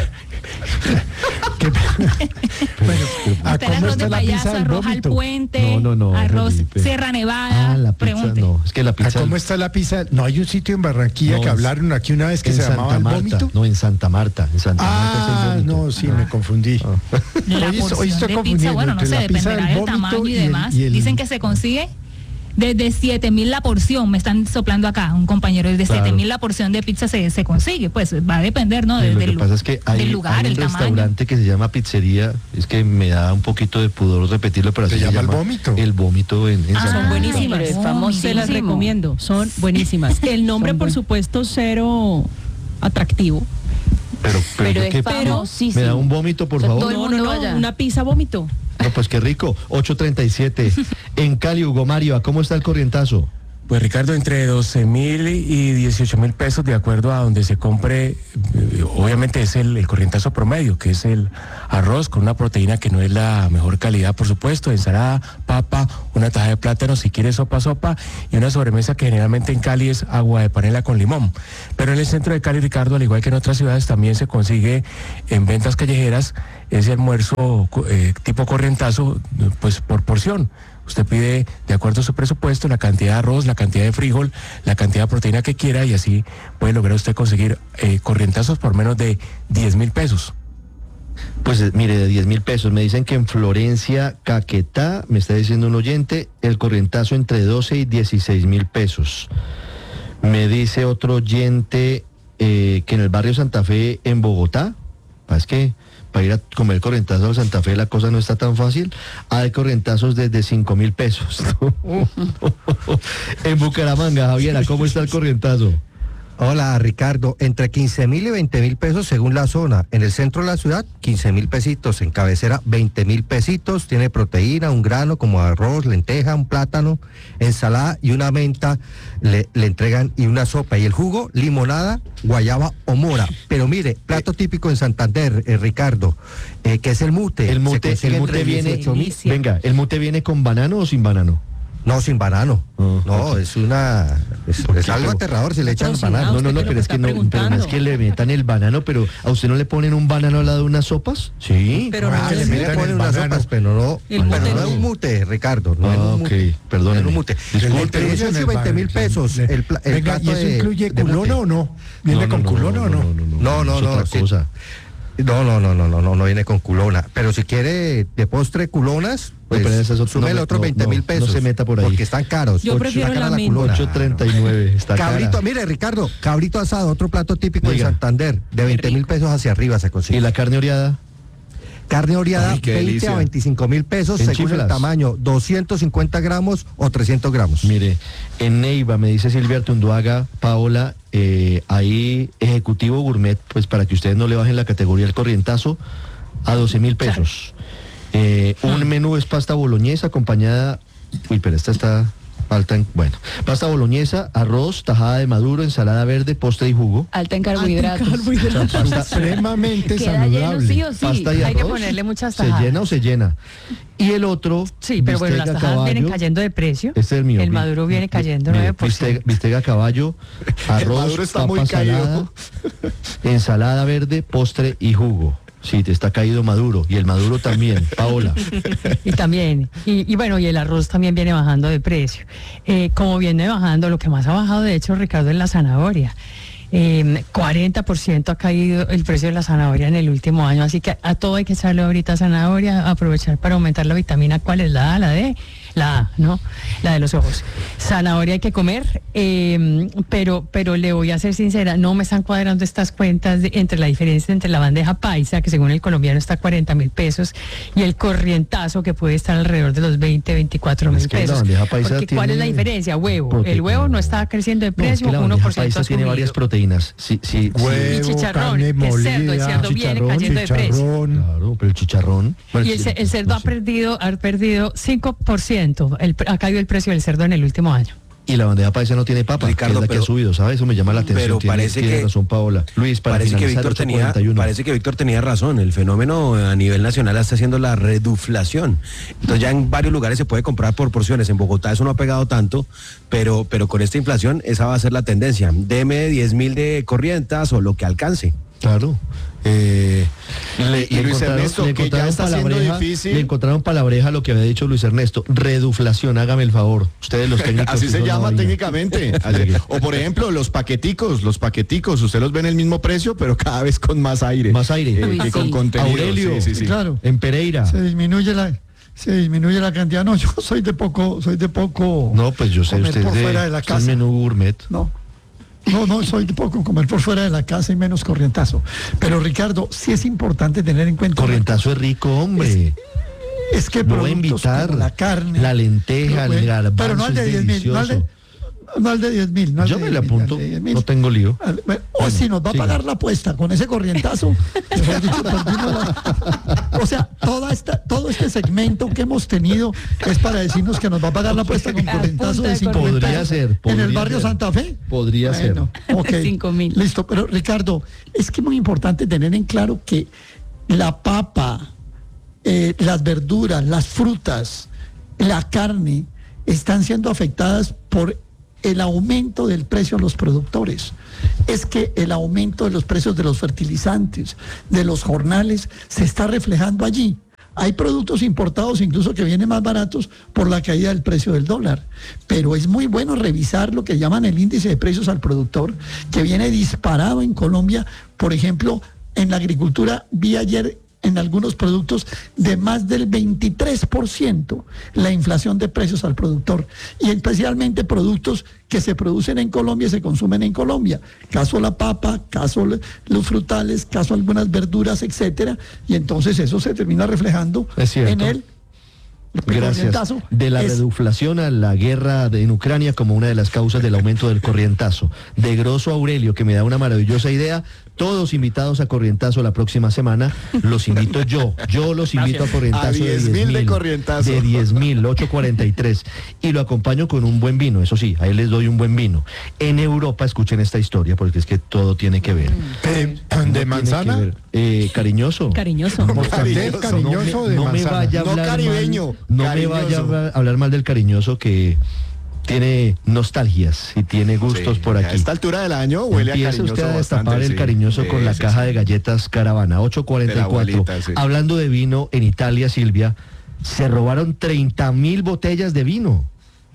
bueno, ¿a cómo está la pizza del arroz al puente? No, arroz Sierra Nevada. La pizza pregunte. No, es que la pizza. ¿A cómo está la pizza? No, hay un sitio en Barranquilla que hablaron aquí una vez que se llamaba El Vómito. No, en Santa Marta. No, sí, me confundí. La porción de pizza, bueno, no sé, dependerá del tamaño y demás. Dicen que se consigue desde 7.000 la porción, me están soplando acá un compañero, desde 7.000 la porción de pizza se consigue, pues va a depender, ¿no? Lo que pasa es que hay un restaurante que se llama Pizzería, es que me da un poquito de pudor repetirlo, pero así se llama El Vómito. El Vómito en son buenísimas, se las recomiendo, son buenísimas. El nombre, por supuesto, cero atractivo. Pero es famosísimo. ¿Me da un vómito, por favor? No, una pizza vómito. No, pues qué rico. 8:37. En Cali, Hugo Mario, ¿cómo está el corrientazo? Pues Ricardo, entre 12.000 y 18.000 pesos, de acuerdo a donde se compre. Obviamente es el corrientazo promedio, que es el arroz con una proteína que no es la mejor calidad, por supuesto, ensalada, papa, una taja de plátano, si quieres sopa, y una sobremesa que generalmente en Cali es agua de panela con limón. Pero en el centro de Cali, Ricardo, al igual que en otras ciudades, también se consigue en ventas callejeras ese almuerzo tipo corrientazo, pues por porción. Usted pide, de acuerdo a su presupuesto, la cantidad de arroz, la cantidad de frijol, la cantidad de proteína que quiera, y así puede lograr usted conseguir corrientazos por menos de 10.000 pesos. Pues mire, de 10.000 pesos. Me dicen que en Florencia, Caquetá, me está diciendo un oyente, el corrientazo entre 12 y 16.000 pesos. Me dice otro oyente que en el barrio Santa Fe, en Bogotá, es que para ir a comer corrientazo a Santa Fe la cosa no está tan fácil. Hay corrientazos desde 5.000 pesos. En Bucaramanga, Javiera, ¿cómo está el corrientazo? Hola, Ricardo, entre 15.000 y 20.000 pesos según la zona. En el centro de la ciudad, 15.000 pesitos. En cabecera, 20.000 pesitos. Tiene proteína, un grano como arroz, lenteja, un plátano, ensalada y una menta le entregan, y una sopa. Y el jugo, limonada, guayaba o mora. Pero mire, plato típico en Santander, Ricardo, que es el mute. El mute viene, venga, ¿el mute viene con banano o sin banano? No, sin banano. No, es algo aterrador si le echan banano. No, pero es que no es que le metan el banano, pero ¿a usted no le ponen un banano al lado de unas sopas? Sí. Pero no le ponen unas sopas, pero no es un mute, Ricardo. No es un mute. Perdón. No es un mute. Disculpe, 20.000 pesos. Venga, ¿y eso incluye culona o no? ¿Viene con culona o no? No. Otra cosa. No viene con culona. Pero si quiere de postre culonas, pues súmele otros 20.000 pesos. No se meta por ahí. Porque están caros. Yo prefiero la menta. 8.39. Está cabrito, cara. Mire, Ricardo, cabrito asado, otro plato típico de Santander. De 20.000 pesos hacia arriba se consigue. ¿Y la carne oreada? Carne oreada, 20 a 25.000 pesos según el tamaño, 250 gramos o 300 gramos. Mire, en Neiva, me dice Silvia Artunduaga, Paola, ahí ejecutivo gourmet, pues para que ustedes no le bajen la categoría del corrientazo, a 12.000 pesos. Un menú es pasta boloñesa acompañada, pero esta está alta en, pasta boloñesa, arroz, tajada de maduro, ensalada verde, postre y jugo. Alta en carbohidratos. Supremamente saludable. Sí o sí. Pasta y hay arroz, que ponerle muchas tajadas. ¿Se llena o se llena? Y el otro, sí, pero bueno, las tajadas vienen cayendo de precio. Este es el mío. El maduro viene cayendo 9%. Bistec a caballo, arroz, papa salada, ensalada verde, postre y jugo. Sí, te está caído maduro, y el maduro también, Paola. Y también, y bueno, y el arroz también viene bajando de precio. Como viene bajando, lo que más ha bajado, de hecho, Ricardo, es la zanahoria. 40% ha caído el precio de la zanahoria en el último año, así que a todo hay que echarle ahorita zanahoria, aprovechar para aumentar la vitamina. ¿Cuál es la A? La D. La A, ¿no? La de los ojos. Zanahoria hay que comer, pero le voy a ser sincera, no me están cuadrando estas cuentas entre la diferencia entre la bandeja paisa, que según el colombiano está a 40.000 pesos, y el corrientazo, que puede estar alrededor de los 20-24.000 pesos. La bandeja paisa porque ¿cuál es la diferencia? Huevo. El huevo no está creciendo de precio, la 1% paisa tiene varias proteínas. Sí, huevo, y chicharrón, carne molida, cerdo, el cerdo viene cayendo de precio. Claro, pero el chicharrón. Y el cerdo ha perdido 5%. Ha caído el precio del cerdo en el último año. Y la bandeja paisa no tiene papa, Ricardo, que es la que ha subido, ¿sabes? Eso me llama la atención. Pero tiene razón, Paola. Luis, parece que Víctor tenía razón. El fenómeno a nivel nacional está haciendo la reduflación. Entonces ya en varios lugares se puede comprar por porciones. En Bogotá eso no ha pegado tanto, pero con esta inflación esa va a ser la tendencia. Deme 10.000 de corrientas o lo que alcance. Claro. Y Luis Ernesto, que ya está siendo difícil. Le encontraron palabreja lo que había dicho Luis Ernesto. Reduflación, hágame el favor. Ustedes los técnicos. Así se llama técnicamente. O por ejemplo, los paqueticos, usted los ve en el mismo precio, pero cada vez con más aire. Más aire. Que con contenido. Aurelio, sí. Claro. En Pereira. Se disminuye la cantidad. No, yo soy de poco. No, pues yo sé, usted por fuera de la casa. menú gourmet. No, soy de poco comer por fuera de la casa y menos corrientazo. Pero Ricardo, sí es importante tener en cuenta. Corrientazo es rico, hombre. Es que no voy a invitar la carne, la lenteja, el garbanzo, pero no al de 10.000, no al de 10.000. Yo me le apunto, no tengo lío. O si nos va a pagar la apuesta con ese corrientazo. O sea, todo todo este segmento que hemos tenido es para decirnos que nos va a pagar la apuesta con corrientazo de 5.000 Podría ser. en el barrio Santa Fe. Podría ser. Ok, 5.000. listo. Pero Ricardo, es que es muy importante tener en claro que la papa, las verduras, las frutas, la carne están siendo afectadas por el aumento del precio de los productores. Es que el aumento de los precios de los fertilizantes, de los jornales, se está reflejando allí. Hay productos importados incluso que vienen más baratos por la caída del precio del dólar. Pero es muy bueno revisar lo que llaman el índice de precios al productor, que viene disparado en Colombia. Por ejemplo, en la agricultura vi ayer en algunos productos de más del 23% la inflación de precios al productor, y especialmente productos que se producen en Colombia y se consumen en Colombia, caso la papa, caso los frutales, caso algunas verduras, etcétera, y entonces eso se termina reflejando en el Gracias. De la reduflación a la guerra en Ucrania como una de las causas del aumento del corrientazo. De Grosso Aurelio, que me da una maravillosa idea. Todos invitados a corrientazo la próxima semana. Los invito yo los invito a corrientazo. A 10.000 de corrientazo. De 10.000, 8.43. Y lo acompaño con un buen vino, eso sí, ahí les doy un buen vino. En Europa, escuchen esta historia, porque es que todo tiene que ver. ¿De manzana? Cariñoso. Cariñoso. Cariñoso de no me manzana. vaya a hablar caribeño. No me vaya a hablar mal del cariñoso, que tiene nostalgias y tiene gustos por aquí. A esta altura del año huele a cariñoso. Empieza usted a destapar bastante, el cariñoso con la caja de galletas Caravana, 8.44. Hablando de vino, en Italia, Silvia, se robaron 30.000 botellas de vino.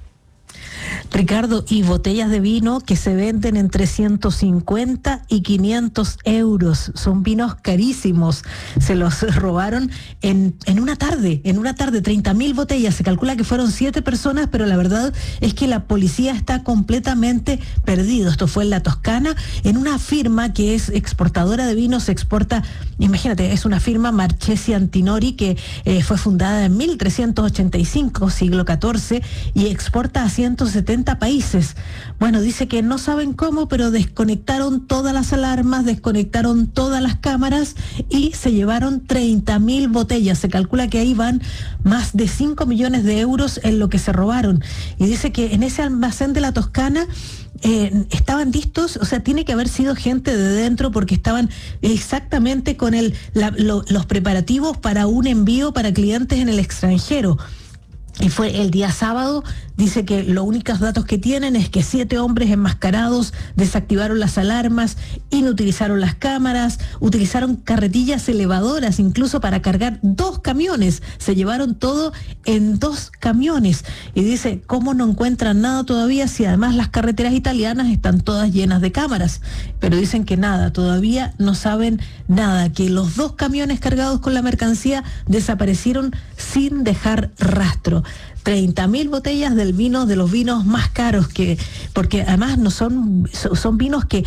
Ricardo, y botellas de vino que se venden entre 150 y 500 euros. Son vinos carísimos. Se los robaron en una tarde, 30.000 botellas. Se calcula que fueron 7 personas, pero la verdad es que la policía está completamente perdido. Esto fue en la Toscana, en una firma que es exportadora de vinos. Se exporta, imagínate, es una firma Marchesi Antinori que fue fundada en 1385, siglo XIV, y exporta a 170 países. Bueno, dice que no saben cómo, pero desconectaron todas las alarmas, desconectaron todas las cámaras y se llevaron 30.000 botellas. Se calcula que ahí van más de 5 millones de euros en lo que se robaron. Y dice que en ese almacén de la Toscana estaban listos, o sea, tiene que haber sido gente de dentro, porque estaban exactamente con los preparativos para un envío para clientes en el extranjero. Y fue el día sábado. Dice que los únicos datos que tienen es que 7 hombres enmascarados desactivaron las alarmas, inutilizaron las cámaras, utilizaron carretillas elevadoras incluso para cargar 2 camiones. Se llevaron todo en 2 camiones. Y dice, ¿cómo no encuentran nada todavía si además las carreteras italianas están todas llenas de cámaras? Pero dicen que nada, todavía no saben nada, que los 2 camiones cargados con la mercancía desaparecieron sin dejar rastro. 30.000 botellas del vino, de los vinos más caros, porque además no son vinos que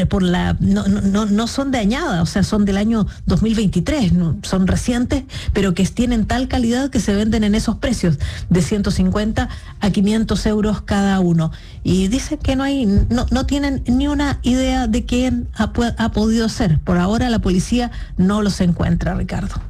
no son de añada, o sea, son del año 2023, ¿no? Son recientes, pero que tienen tal calidad que se venden en esos precios, de 150 a 500 euros cada uno. Y dicen que no tienen ni una idea de quién ha podido ser. Por ahora la policía no los encuentra, Ricardo.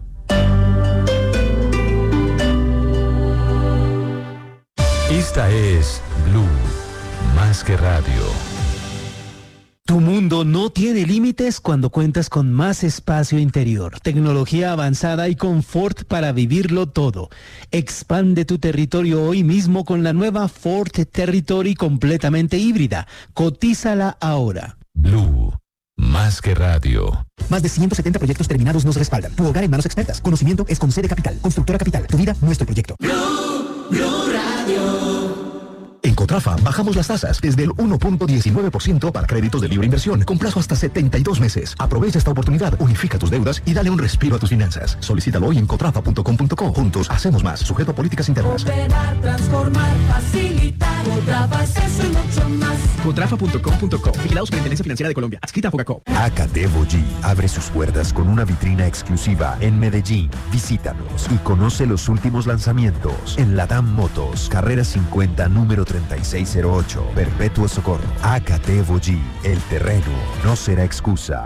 Esta es Blue, más que radio. Tu mundo no tiene límites cuando cuentas con más espacio interior, tecnología avanzada y confort para vivirlo todo. Expande tu territorio hoy mismo con la nueva Ford Territory completamente híbrida. Cotízala ahora. Blue, más que radio. Más de 170 proyectos terminados nos respaldan. Tu hogar en manos expertas. Conocimiento es con Sede Capital. Constructora Capital. Tu vida, nuestro proyecto. Blue Radio. En Cotrafa bajamos las tasas desde el 1.19% para créditos de libre inversión con plazo hasta 72 meses. Aprovecha esta oportunidad, unifica tus deudas y dale un respiro a tus finanzas. Solicítalo hoy en cotrafa.com.co. Juntos hacemos más, sujeto a políticas internas. Operar, transformar, facilitar. Cotrafa es eso y mucho más. Cotrafa.com.co. Vigilados por la Intendencia Financiera de Colombia. Adscrita a Fogacop. AKT Volley abre sus puertas con una vitrina exclusiva en Medellín. Visítanos y conoce los últimos lanzamientos en Latam Motos, carrera 50, número 3608, Perpetuo Socorro. AKT Volley, el terreno no será excusa.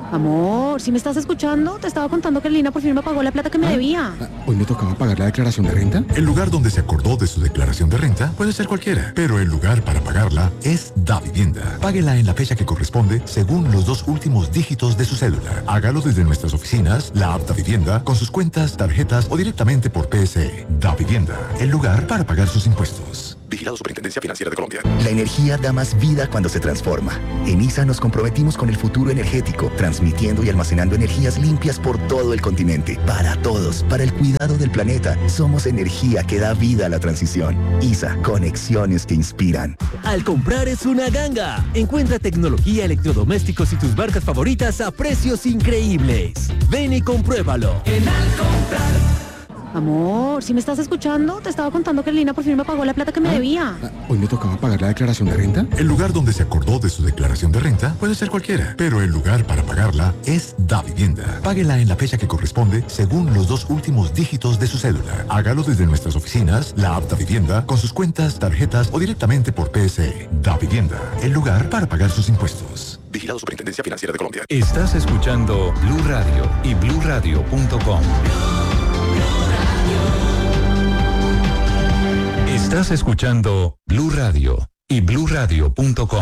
Amor, si me estás escuchando, te estaba contando que Lina por fin me pagó la plata que me debía. ¿Hoy me tocaba pagar la declaración de renta? El lugar donde se acordó de su declaración de renta puede ser cualquiera, pero el lugar para pagarla es Davivienda. Páguela en la fecha que corresponde según los 2 últimos dígitos de su cédula. Hágalo desde nuestras oficinas, la app Davivienda, con sus cuentas, tarjetas o directamente por PSE. Davivienda, el lugar para pagar sus impuestos. Vigilado Superintendencia Financiera de Colombia. La energía da más vida cuando se transforma. En ISA nos comprometimos con el futuro energético, transmitiendo y almacenando energías limpias por todo el continente. Para todos, para el cuidado del planeta, somos energía que da vida a la transición. ISA, conexiones que inspiran. Al comprar es una ganga. Encuentra tecnología, electrodomésticos y tus marcas favoritas a precios increíbles. Ven y compruébalo. En Al Comprar. Amor, si me estás escuchando, te estaba contando que Lina por fin me pagó la plata que me debía. ¿Hoy me tocaba pagar la declaración de renta? El lugar donde se acordó de su declaración de renta puede ser cualquiera, pero el lugar para pagarla es Davivienda. Páguela en la fecha que corresponde según los 2 últimos dígitos de su cédula. Hágalo desde nuestras oficinas, la app Davivienda, con sus cuentas, tarjetas o directamente por PSE. Davivienda, el lugar para pagar sus impuestos. Vigilado Superintendencia Financiera de Colombia. Estás escuchando Blue Radio y BlueRadio.com. Estás escuchando Blue Radio y BlueRadio.com.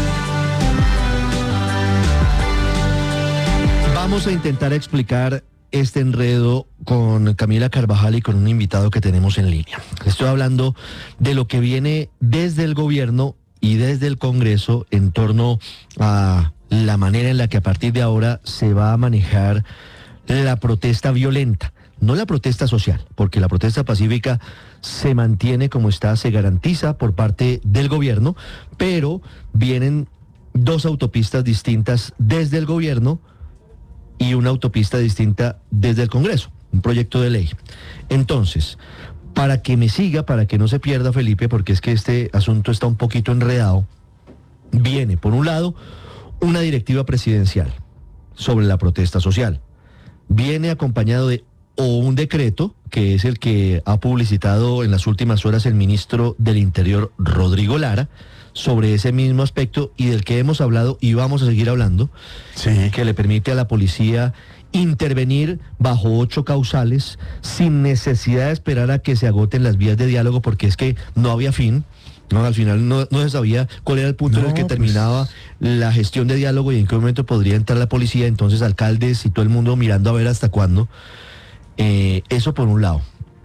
Vamos a intentar explicar este enredo con Camila Carvajal y con un invitado que tenemos en línea. Estoy hablando de lo que viene desde el gobierno y desde el Congreso en torno a la manera en la que a partir de ahora se va a manejar la protesta violenta. No la protesta social, porque la protesta pacífica se mantiene como está, se garantiza por parte del gobierno, pero vienen 2 autopistas distintas desde el gobierno y una autopista distinta desde el Congreso, un proyecto de ley. Entonces, para que me siga, para que no se pierda, Felipe, porque es que este asunto está un poquito enredado, viene, por un lado, una directiva presidencial sobre la protesta social. Viene acompañado de un decreto, que es el que ha publicitado en las últimas horas el ministro del Interior, Rodrigo Lara, sobre ese mismo aspecto y del que hemos hablado y vamos a seguir hablando, que le permite a la policía intervenir bajo 8 causales sin necesidad de esperar a que se agoten las vías de diálogo, porque es que no había fin. No, al final no se sabía cuál era el punto en el que terminaba la gestión de diálogo y en qué momento podría entrar la policía, entonces alcaldes y todo el mundo mirando a ver hasta cuándo. Eso por un lado.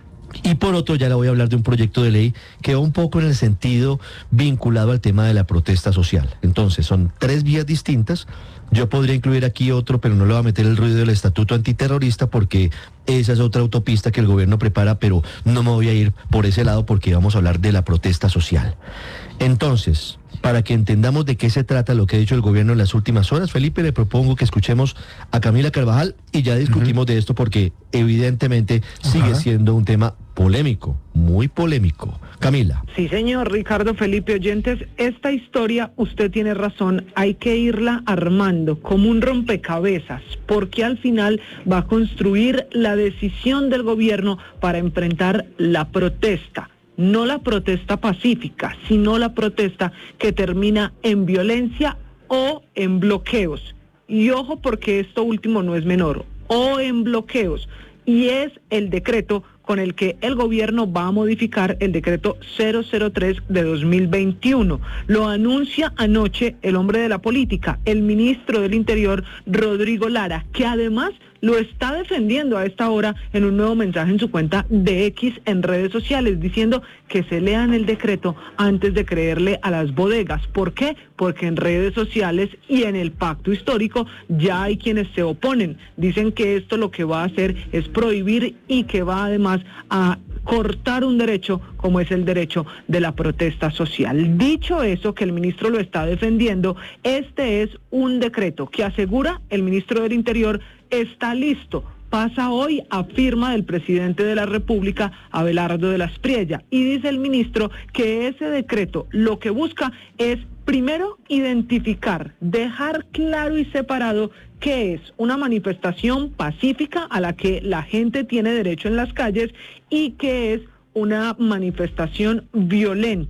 Y por otro, ya le voy a hablar de un proyecto de ley que va un poco en el sentido vinculado al tema de la protesta social. Entonces, son 3 vías distintas. Yo podría incluir aquí otro, pero no le voy a meter el ruido del estatuto antiterrorista porque esa es otra autopista que el gobierno prepara, pero no me voy a ir por ese lado porque vamos a hablar de la protesta social. Entonces, para que entendamos de qué se trata lo que ha dicho el gobierno en las últimas horas, Felipe, le propongo que escuchemos a Camila Carvajal y ya discutimos de esto porque evidentemente sigue siendo un tema polémico, muy polémico. Camila. Sí, señor Ricardo, Felipe, oyentes, esta historia, usted tiene razón, hay que irla armando como un rompecabezas, porque al final va a construir la decisión del gobierno para enfrentar la protesta. No la protesta pacífica, sino la protesta que termina en violencia o en bloqueos. Y ojo, porque esto último no es menor, o en bloqueos. Y es el decreto con el que el gobierno va a modificar el decreto 003 de 2021. Lo anuncia anoche el hombre de la política, el ministro del Interior, Rodrigo Lara, que además lo está defendiendo a esta hora en un nuevo mensaje en su cuenta de X en redes sociales, diciendo que se lean el decreto antes de creerle a las bodegas. ¿Por qué? Porque en redes sociales y en el pacto histórico ya hay quienes se oponen. Dicen que esto lo que va a hacer es prohibir y que va además a cortar un derecho como es el derecho de la protesta social. Dicho eso, que el ministro lo está defendiendo, este es un decreto que asegura el ministro del Interior está listo. Pasa hoy a firma del presidente de la República, Abelardo de la Espriella, y dice el ministro que ese decreto lo que busca es primero identificar, dejar claro y separado qué es una manifestación pacífica a la que la gente tiene derecho en las calles y qué es una manifestación violenta.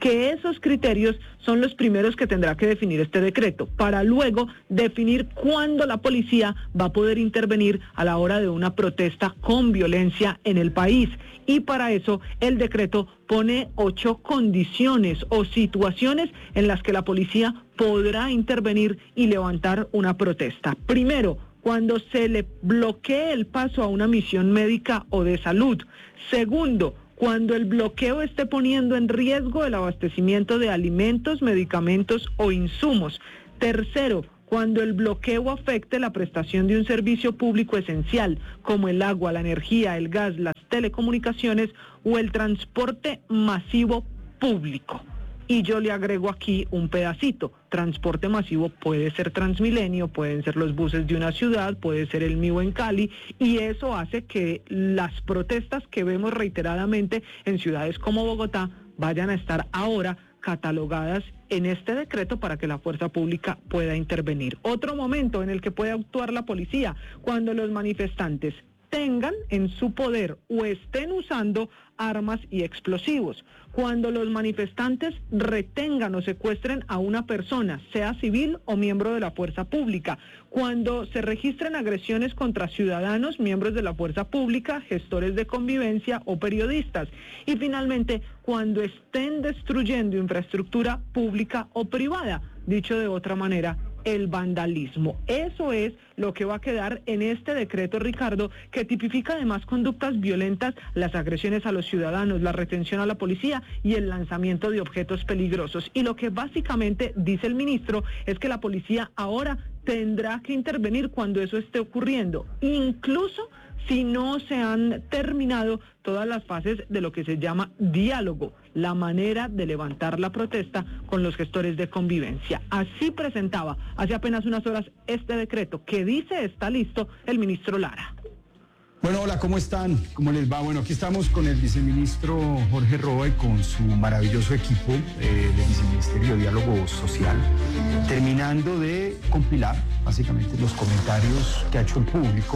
que esos criterios son los primeros que tendrá que definir este decreto, para luego definir cuándo la policía va a poder intervenir a la hora de una protesta con violencia en el país. Y para eso el decreto pone 8 condiciones o situaciones en las que la policía podrá intervenir y levantar una protesta. Primero, cuando se le bloquee el paso a una misión médica o de salud. Segundo, cuando el bloqueo esté poniendo en riesgo el abastecimiento de alimentos, medicamentos o insumos. Tercero, cuando el bloqueo afecte la prestación de un servicio público esencial, como el agua, la energía, el gas, las telecomunicaciones o el transporte masivo público. Y yo le agrego aquí un pedacito. Transporte masivo puede ser Transmilenio, pueden ser los buses de una ciudad, puede ser el mío en Cali, y eso hace que las protestas que vemos reiteradamente en ciudades como Bogotá vayan a estar ahora catalogadas en este decreto para que la fuerza pública pueda intervenir. Otro momento en el que puede actuar la policía, cuando los manifestantes tengan en su poder o estén usando armas y explosivos. Cuando los manifestantes retengan o secuestren a una persona, sea civil o miembro de la fuerza pública. Cuando se registren agresiones contra ciudadanos, miembros de la fuerza pública, gestores de convivencia o periodistas. Y finalmente, cuando estén destruyendo infraestructura pública o privada. Dicho de otra manera, el vandalismo. Eso es lo que va a quedar en este decreto, Ricardo, que tipifica además conductas violentas, las agresiones a los ciudadanos, la retención a la policía y el lanzamiento de objetos peligrosos. Y lo que básicamente dice el ministro es que la policía ahora tendrá que intervenir cuando eso esté ocurriendo, incluso si no se han terminado todas las fases de lo que se llama diálogo, la manera de levantar la protesta con los gestores de convivencia. Así presentaba hace apenas unas horas este decreto que dice está listo el ministro Lara. Bueno, hola, ¿cómo están? ¿Cómo les va? Bueno, aquí estamos con el viceministro Jorge Roa y con su maravilloso equipo del Viceministerio de Diálogo Social, terminando de compilar básicamente los comentarios que ha hecho el público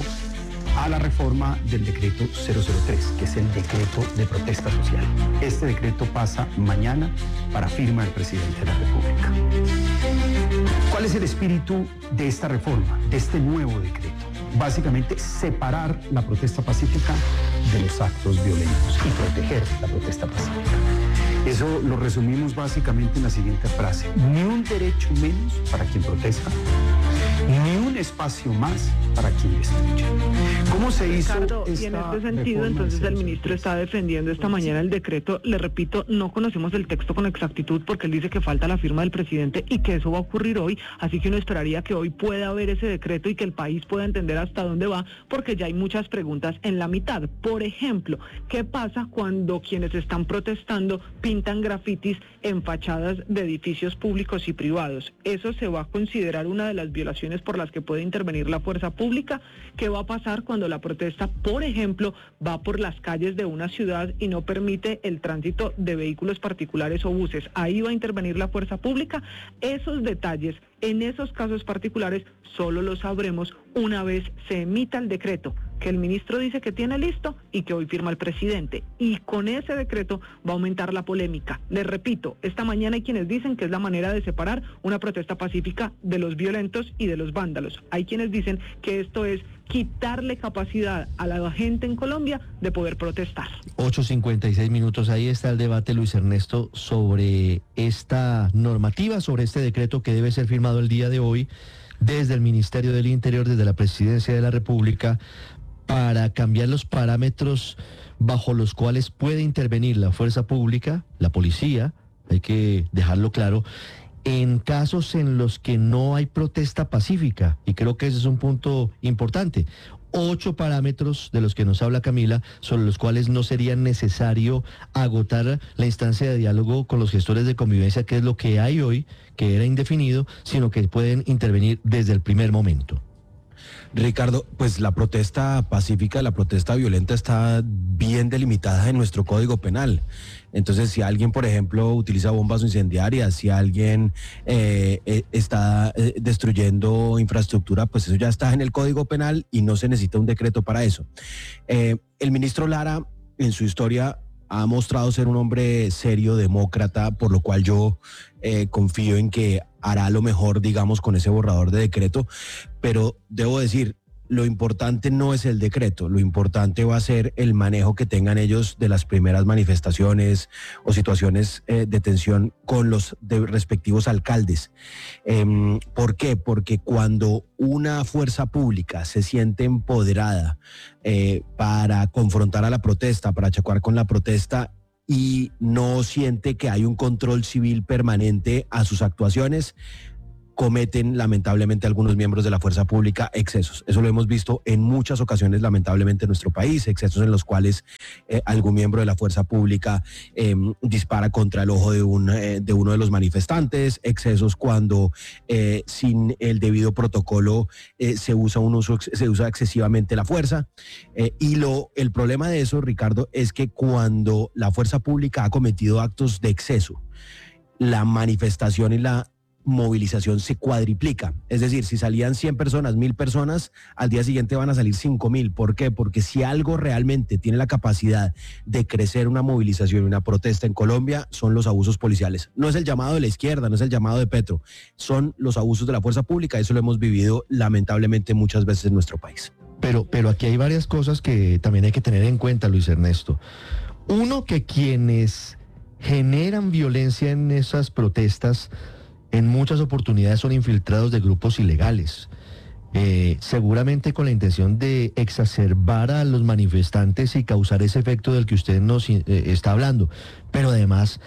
a la reforma del decreto 003, que es el decreto de protesta social. Este decreto pasa mañana para firma del presidente de la República. ¿Cuál es el espíritu de esta reforma, de este nuevo decreto? Básicamente separar la protesta pacífica de los actos violentos y proteger la protesta pacífica. Eso lo resumimos básicamente en la siguiente frase: ni un derecho menos para quien protesta, ni un espacio más para quien destruye. ¿Cómo se hizo Ricardo, esta y en este sentido, entonces el ministro está defendiendo esta mañana el decreto. Le repito, no conocemos el texto con exactitud porque él dice que falta la firma del presidente y que eso va a ocurrir hoy, así que uno esperaría que hoy pueda haber ese decreto y que el país pueda entender hasta dónde va, porque ya hay muchas preguntas en la mitad. Por ejemplo, ¿qué pasa cuando quienes están protestando pintan grafitis en fachadas de edificios públicos y privados? ¿Eso se va a considerar una de las violaciones por las que puede intervenir la fuerza pública? ¿Qué va a pasar cuando la protesta, por ejemplo, va por las calles de una ciudad y no permite el tránsito de vehículos particulares o buses? ¿Ahí va a intervenir la fuerza pública? Esos detalles, en esos casos particulares, solo lo sabremos una vez se emita el decreto, que el ministro dice que tiene listo y que hoy firma el presidente. Y con ese decreto va a aumentar la polémica. Les repito, esta mañana hay quienes dicen que es la manera de separar una protesta pacífica de los violentos y de los vándalos. Hay quienes dicen que esto es quitarle capacidad a la gente en Colombia de poder protestar. 8:56 minutos, ahí está el debate, Luis Ernesto, sobre esta normativa, sobre este decreto que debe ser firmado el día de hoy desde el Ministerio del Interior, desde la Presidencia de la República, para cambiar los parámetros bajo los cuales puede intervenir la fuerza pública, la policía, hay que dejarlo claro, en casos en los que no hay protesta pacífica, y creo que ese es un punto importante. 8 parámetros de los que nos habla Camila, sobre los cuales no sería necesario agotar la instancia de diálogo con los gestores de convivencia, que es lo que hay hoy, que era indefinido, sino que pueden intervenir desde el primer momento. Ricardo, pues la protesta pacífica, la protesta violenta está bien delimitada en nuestro Código Penal. Entonces, si alguien, por ejemplo, utiliza bombas incendiarias, si alguien está destruyendo infraestructura, pues eso ya está en el Código Penal y no se necesita un decreto para eso. El ministro Lara, en su historia, ha mostrado ser un hombre serio, demócrata, por lo cual yo confío en que hará lo mejor, digamos, con ese borrador de decreto, pero debo decir, lo importante no es el decreto, lo importante va a ser el manejo que tengan ellos de las primeras manifestaciones o situaciones de tensión con los respectivos alcaldes. ¿Por qué? Porque cuando una fuerza pública se siente empoderada para confrontar a la protesta, para chocar con la protesta, y no siente que hay un control civil permanente a sus actuaciones, cometen lamentablemente algunos miembros de la fuerza pública excesos. Eso lo hemos visto en muchas ocasiones lamentablemente en nuestro país, excesos en los cuales algún miembro de la fuerza pública dispara contra el ojo de uno de los manifestantes, excesos cuando sin el debido protocolo se usa excesivamente la fuerza. El problema de eso, Ricardo, es que cuando la fuerza pública ha cometido actos de exceso, la manifestación y la movilización se cuadriplica. Es decir, si salían 100 personas, 1000 personas, al día siguiente van a salir 5000. ¿Por qué? Porque si algo realmente tiene la capacidad de crecer una movilización y una protesta en Colombia, son los abusos policiales. No es el llamado de la izquierda, no es el llamado de Petro, son los abusos de la fuerza pública. Eso lo hemos vivido lamentablemente muchas veces en nuestro país. Pero aquí hay varias cosas que también hay que tener en cuenta, Luis Ernesto. Uno, que quienes generan violencia en esas protestas en muchas oportunidades son infiltrados de grupos ilegales, seguramente con la intención de exacerbar a los manifestantes y causar ese efecto del que usted nos está hablando. Pero además,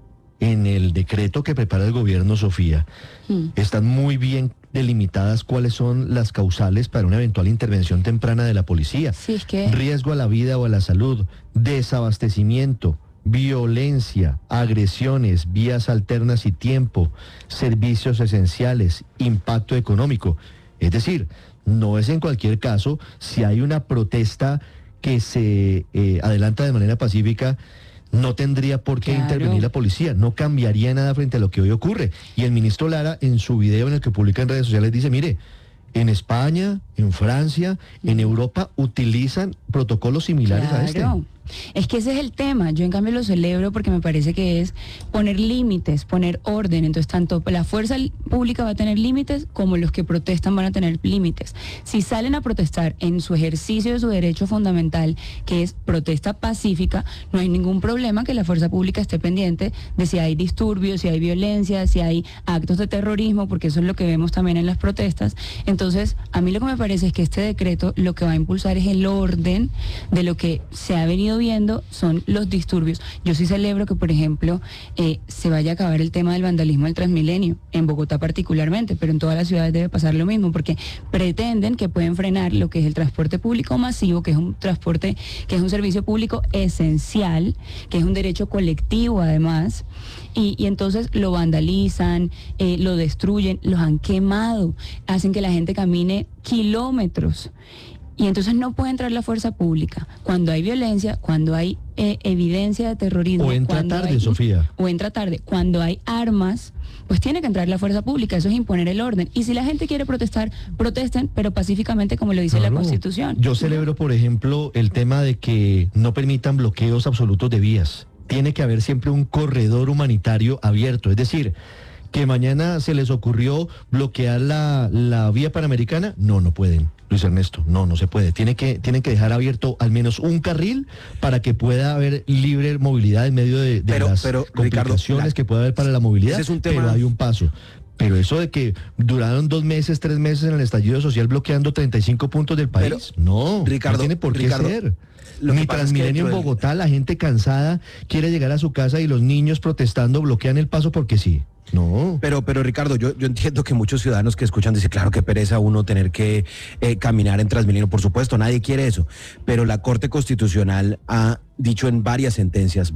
en el decreto que prepara el gobierno, Sofía, están muy bien delimitadas cuáles son las causales para una eventual intervención temprana de la policía. Sí, es que... Riesgo a la vida o a la salud, desabastecimiento, violencia, agresiones, vías alternas y tiempo, servicios esenciales, impacto económico. Es decir, no es en cualquier caso, si hay una protesta que se adelanta de manera pacífica, no tendría por qué intervenir la policía, no cambiaría nada frente a lo que hoy ocurre. Y el ministro Lara, en su video en el que publica en redes sociales, dice, mire, en España, en Francia, en Europa utilizan protocolos similares a este. Es que ese es el tema. Yo en cambio lo celebro porque me parece que es poner límites, poner orden. Entonces tanto la fuerza pública va a tener límites como los que protestan van a tener límites. Si salen a protestar en su ejercicio de su derecho fundamental, que es protesta pacífica, no hay ningún problema que la fuerza pública esté pendiente de si hay disturbios, si hay violencia, si hay actos de terrorismo, porque eso es lo que vemos también en las protestas. Entonces a mí lo que me parece es que este decreto lo que va a impulsar es el orden de lo que se ha venido viendo son los disturbios. Yo sí celebro que, por ejemplo, se vaya a acabar el tema del vandalismo del Transmilenio, en Bogotá particularmente, pero en todas las ciudades debe pasar lo mismo, porque pretenden que pueden frenar lo que es el transporte público masivo, que es un transporte, que es un servicio público esencial, que es un derecho colectivo además, y entonces lo vandalizan, lo destruyen, los han quemado, hacen que la gente camine kilómetros. Y entonces no puede entrar la fuerza pública cuando hay violencia, cuando hay evidencia de terrorismo. O entra tarde, Sofía. O entra tarde. Cuando hay armas, pues tiene que entrar la fuerza pública. Eso es imponer el orden. Y si la gente quiere protestar, protesten, pero pacíficamente como lo dice la Constitución. Yo celebro, por ejemplo, el tema de que no permitan bloqueos absolutos de vías. Tiene que haber siempre un corredor humanitario abierto. Es decir, que mañana se les ocurrió bloquear la vía panamericana. No pueden, Luis Ernesto, no se puede. Tienen que dejar abierto al menos un carril para que pueda haber libre movilidad en medio de las complicaciones, Ricardo, que pueda haber para la movilidad, ese es un tema... pero hay un paso. Pero eso de que duraron 2 meses, 3 meses en el estallido social bloqueando 35 puntos del país, Ricardo, no tiene por qué ser. Ni Transmilenio en Bogotá, la gente cansada quiere llegar a su casa y los niños protestando bloquean el paso porque sí. No. Pero Ricardo, yo entiendo que muchos ciudadanos que escuchan dicen, claro que pereza uno tener que caminar en Transmilenio, por supuesto, nadie quiere eso, pero la Corte Constitucional ha dicho en varias sentencias,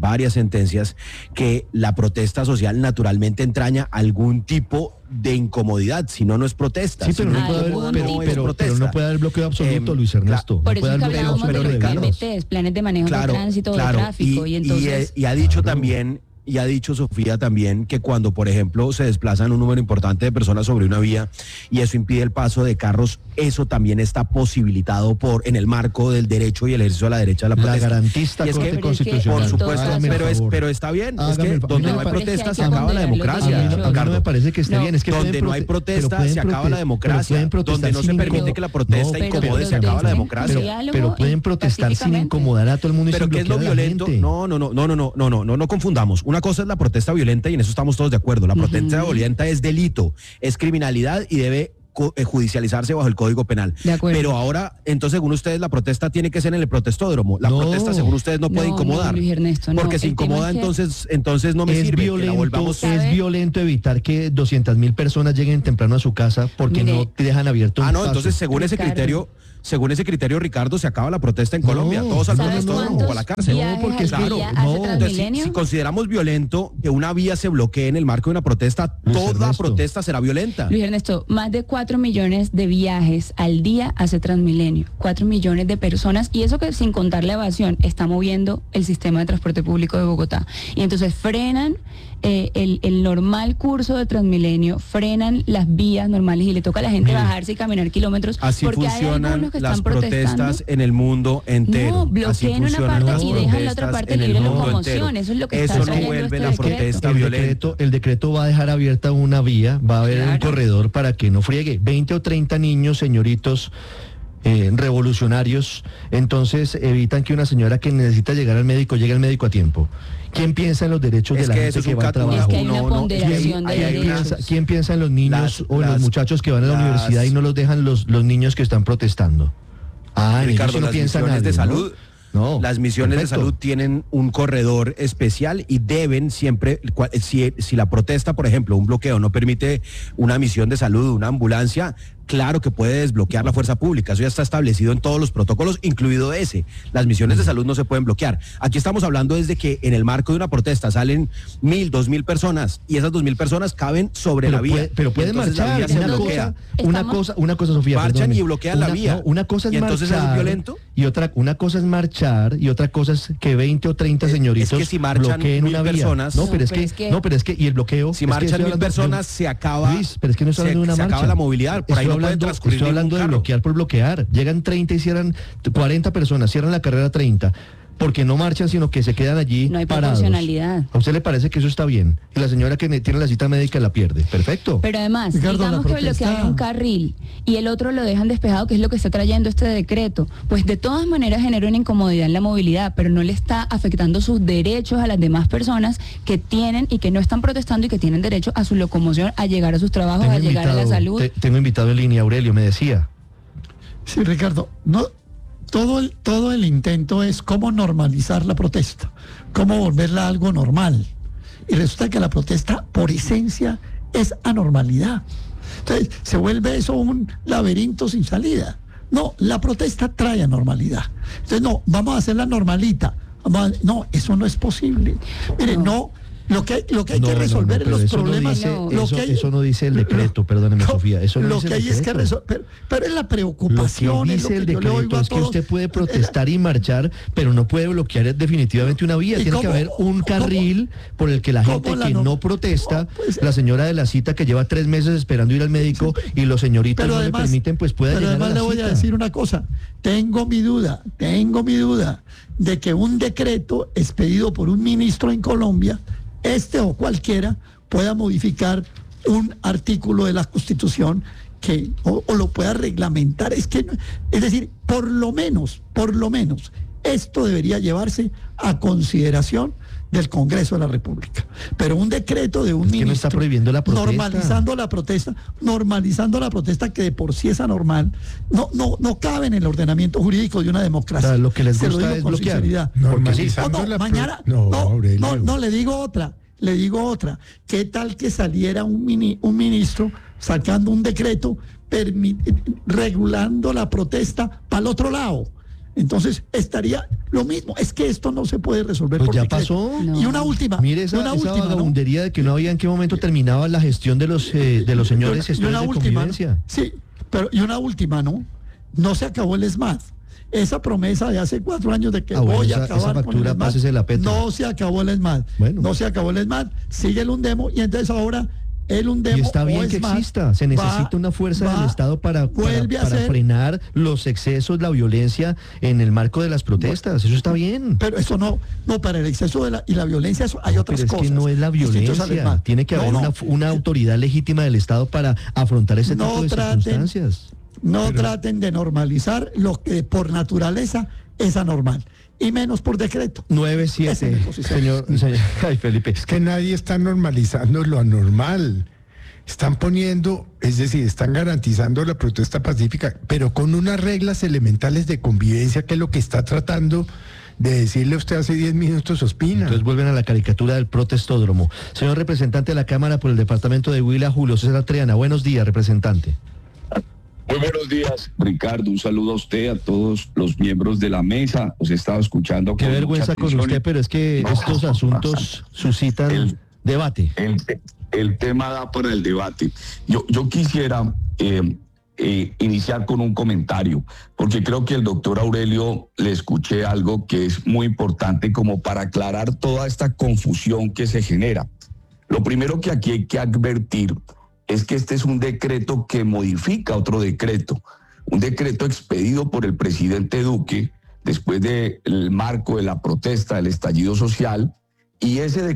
que la protesta social naturalmente entraña algún tipo de incomodidad, si no es protesta. Sí, pero no puede haber bloqueo absoluto, Luis Ernesto. Por eso es que hablábamos de los PMTs, planes de manejo de tránsito, de tráfico, y entonces... Y ha dicho también y ha dicho Sofía también que cuando, por ejemplo, se desplazan un número importante de personas sobre una vía y eso impide el paso de carros, eso también está posibilitado en el marco del derecho y el ejercicio de la derecha de la protesta. La garantista Corte Constitucional. Por supuesto, pero está bien. Es que donde no hay protesta se acaba la democracia. A mí no me parece que esté bien. Es que donde no hay protesta se acaba la democracia. Donde no se permite que la protesta incomode se acaba la democracia. Pero pueden protestar sin incomodar a todo el mundo. Pero ¿qué es lo violento? No confundamos. Una cosa es la protesta violenta y en eso estamos todos de acuerdo. La protesta violenta es delito, es criminalidad y debe judicializarse bajo el Código Penal. Pero ahora, entonces, según ustedes, la protesta tiene que ser en el protestódromo. La protesta, según ustedes, no puede incomodar. Luis Ernesto, porque si incomoda, entonces no me sirve. Es violento evitar que 200.000 personas lleguen temprano a su casa porque no te dejan abierto un paso. Entonces, según ese criterio, Ricardo, se acaba la protesta en Colombia. Todos al protestódromo o a la cárcel. Porque claro, entonces, si consideramos violento que una vía se bloquee en el marco de una protesta, toda protesta será violenta. Luis Ernesto, más de 4 millones de viajes al día hace Transmilenio, 4 millones de personas, y eso que sin contar la evasión está moviendo el sistema de transporte público de Bogotá. Y entonces frenan el normal curso de Transmilenio, frenan las vías normales y le toca a la gente bajarse y caminar kilómetros. Así porque funcionan las protestas en el mundo entero. No, bloqueen una parte y dejan la otra parte libre de locomoción. Eso es lo que está no vuelve la protesta violenta. El decreto va a dejar abierta una vía, va a haber un corredor para que no friegue. 20 o 30 niños, señoritos revolucionarios, entonces evitan que una señora que necesita llegar al médico llegue al médico a tiempo. ¿Quién piensa en los derechos de la gente que va a trabajar? Es que hay una ponderación de derechos. ¿Quién piensa en los niños o en los muchachos que van a la universidad y no los dejan los niños que están protestando? Ricardo, no las piensa misiones nadie, de salud... No, las misiones perfecto. de salud tienen un corredor especial y deben siempre, si la protesta, por ejemplo, un bloqueo no permite una misión de salud, una ambulancia, claro que puede desbloquear la fuerza pública. Eso ya está establecido en todos los protocolos, incluido ese. Las misiones de salud no se pueden bloquear. Aquí estamos hablando desde que en el marco de una protesta salen 1.000, 2.000 personas y esas 2.000 personas caben sobre la vía. Pero pueden marchar. Una cosa, Sofía. Marchan y bloquean la vía. Una cosa es ¿y entonces marchar, es violento? Y una cosa es marchar y otra cosa es que 20 o 30 señoritos es que si marchan bloqueen 1.000 una vía. personas. Pero es que y el bloqueo. Si marchan 1.000 personas se acaba. Luis, pero es que no estoy hablando de una marcha. Se acaba la movilidad. Por ahí no puede transcurrir. Estoy hablando de bloquear por bloquear. Llegan 30 y cierran 40 personas, cierran la carrera 30. Porque no marchan, sino que se quedan allí no hay parados. Proporcionalidad. ¿A usted le parece que eso está bien? Y la señora que tiene la cita médica la pierde. Perfecto. Pero además, Ricardo, digamos que bloquean un carril y el otro lo dejan despejado, que es lo que está trayendo este decreto, pues de todas maneras genera una incomodidad en la movilidad, pero no le está afectando sus derechos a las demás personas que tienen y que no están protestando y que tienen derecho a su locomoción, a llegar a sus trabajos, a llegar a la salud. Tengo invitado en línea, Aurelio, me decía. Sí, Ricardo, no. Todo el intento es cómo normalizar la protesta, cómo volverla algo normal. Y resulta que la protesta, por esencia, es anormalidad. Entonces, se vuelve eso un laberinto sin salida. No, la protesta trae anormalidad. Entonces, no, vamos a hacerla normalita. No, eso no es posible. Miren, no. Lo que hay que resolver es los problemas. Eso no dice el decreto, perdóneme, Sofía. Eso no lo dice que hay es que resolver. Pero es la preocupación. Lo que dice el decreto es que usted puede protestar y marchar, pero no puede bloquear definitivamente una vía. Tiene que haber un carril por el que la gente que no protesta, la señora de la cita que lleva 3 meses esperando ir al médico y los señoritos no le permiten, pues pueda llegar a la cita. Pero además le voy a decir una cosa. Tengo mi duda de que un decreto expedido por un ministro en Colombia, o cualquiera, pueda modificar un artículo de la Constitución o lo pueda reglamentar. Es decir, por lo menos, esto debería llevarse a consideración del Congreso de la República. Pero un decreto de un ministro no está prohibiendo la protesta. normalizando la protesta que de por sí es anormal, no cabe en el ordenamiento jurídico de una democracia. O sea, lo que les gusta es bloquear. No, le digo otra. ¿Qué tal que saliera un ministro sacando un decreto regulando la protesta para el otro lado? Entonces estaría lo mismo. Es que esto no se puede resolver pues por ya decreto. pasó. No. Y una última. Mire esa vagabundería de que no había en qué momento terminaba la gestión de los señores gestores de convivencia. Sí, pero y una última, ¿no? No se acabó el SMAD. esa promesa de hace 4 años de que voy a acabar con el ESMAD, no se acabó el ESMAD. Bueno. No se acabó el ESMAD, sigue el Undemo y entonces ahora el Undemo. Y está bien que exista, se necesita una fuerza del Estado para frenar los excesos, la violencia en el marco de las protestas, eso está bien. Pero eso no, para el exceso y la violencia hay otras cosas. Pero es que no es la violencia, tiene que haber una autoridad legítima del Estado para afrontar ese tipo de circunstancias. Traten de normalizar lo que por naturaleza es anormal. Y menos por decreto. 9-7, señor. Ay, Felipe. Es que nadie está normalizando lo anormal. Están poniendo, es decir, están garantizando la protesta pacífica, pero con unas reglas elementales de convivencia, que es lo que está tratando de decirle usted hace 10 minutos, Ospina. Entonces vuelven a la caricatura del protestódromo. Señor representante de la Cámara por el departamento de Huila, Julio César Triana. Buenos días, representante. Muy buenos días, Ricardo. Un saludo a usted, a todos los miembros de la mesa. Os he estado escuchando. Qué vergüenza con usted, pero es que estos asuntos suscitan debate. El tema da para el debate. Yo quisiera iniciar con un comentario, porque creo que el doctor Aurelio le escuché algo que es muy importante como para aclarar toda esta confusión que se genera. Lo primero que aquí hay que advertir es que este es un decreto que modifica otro decreto, un decreto expedido por el presidente Duque después del marco de la protesta, del estallido social, y ese decreto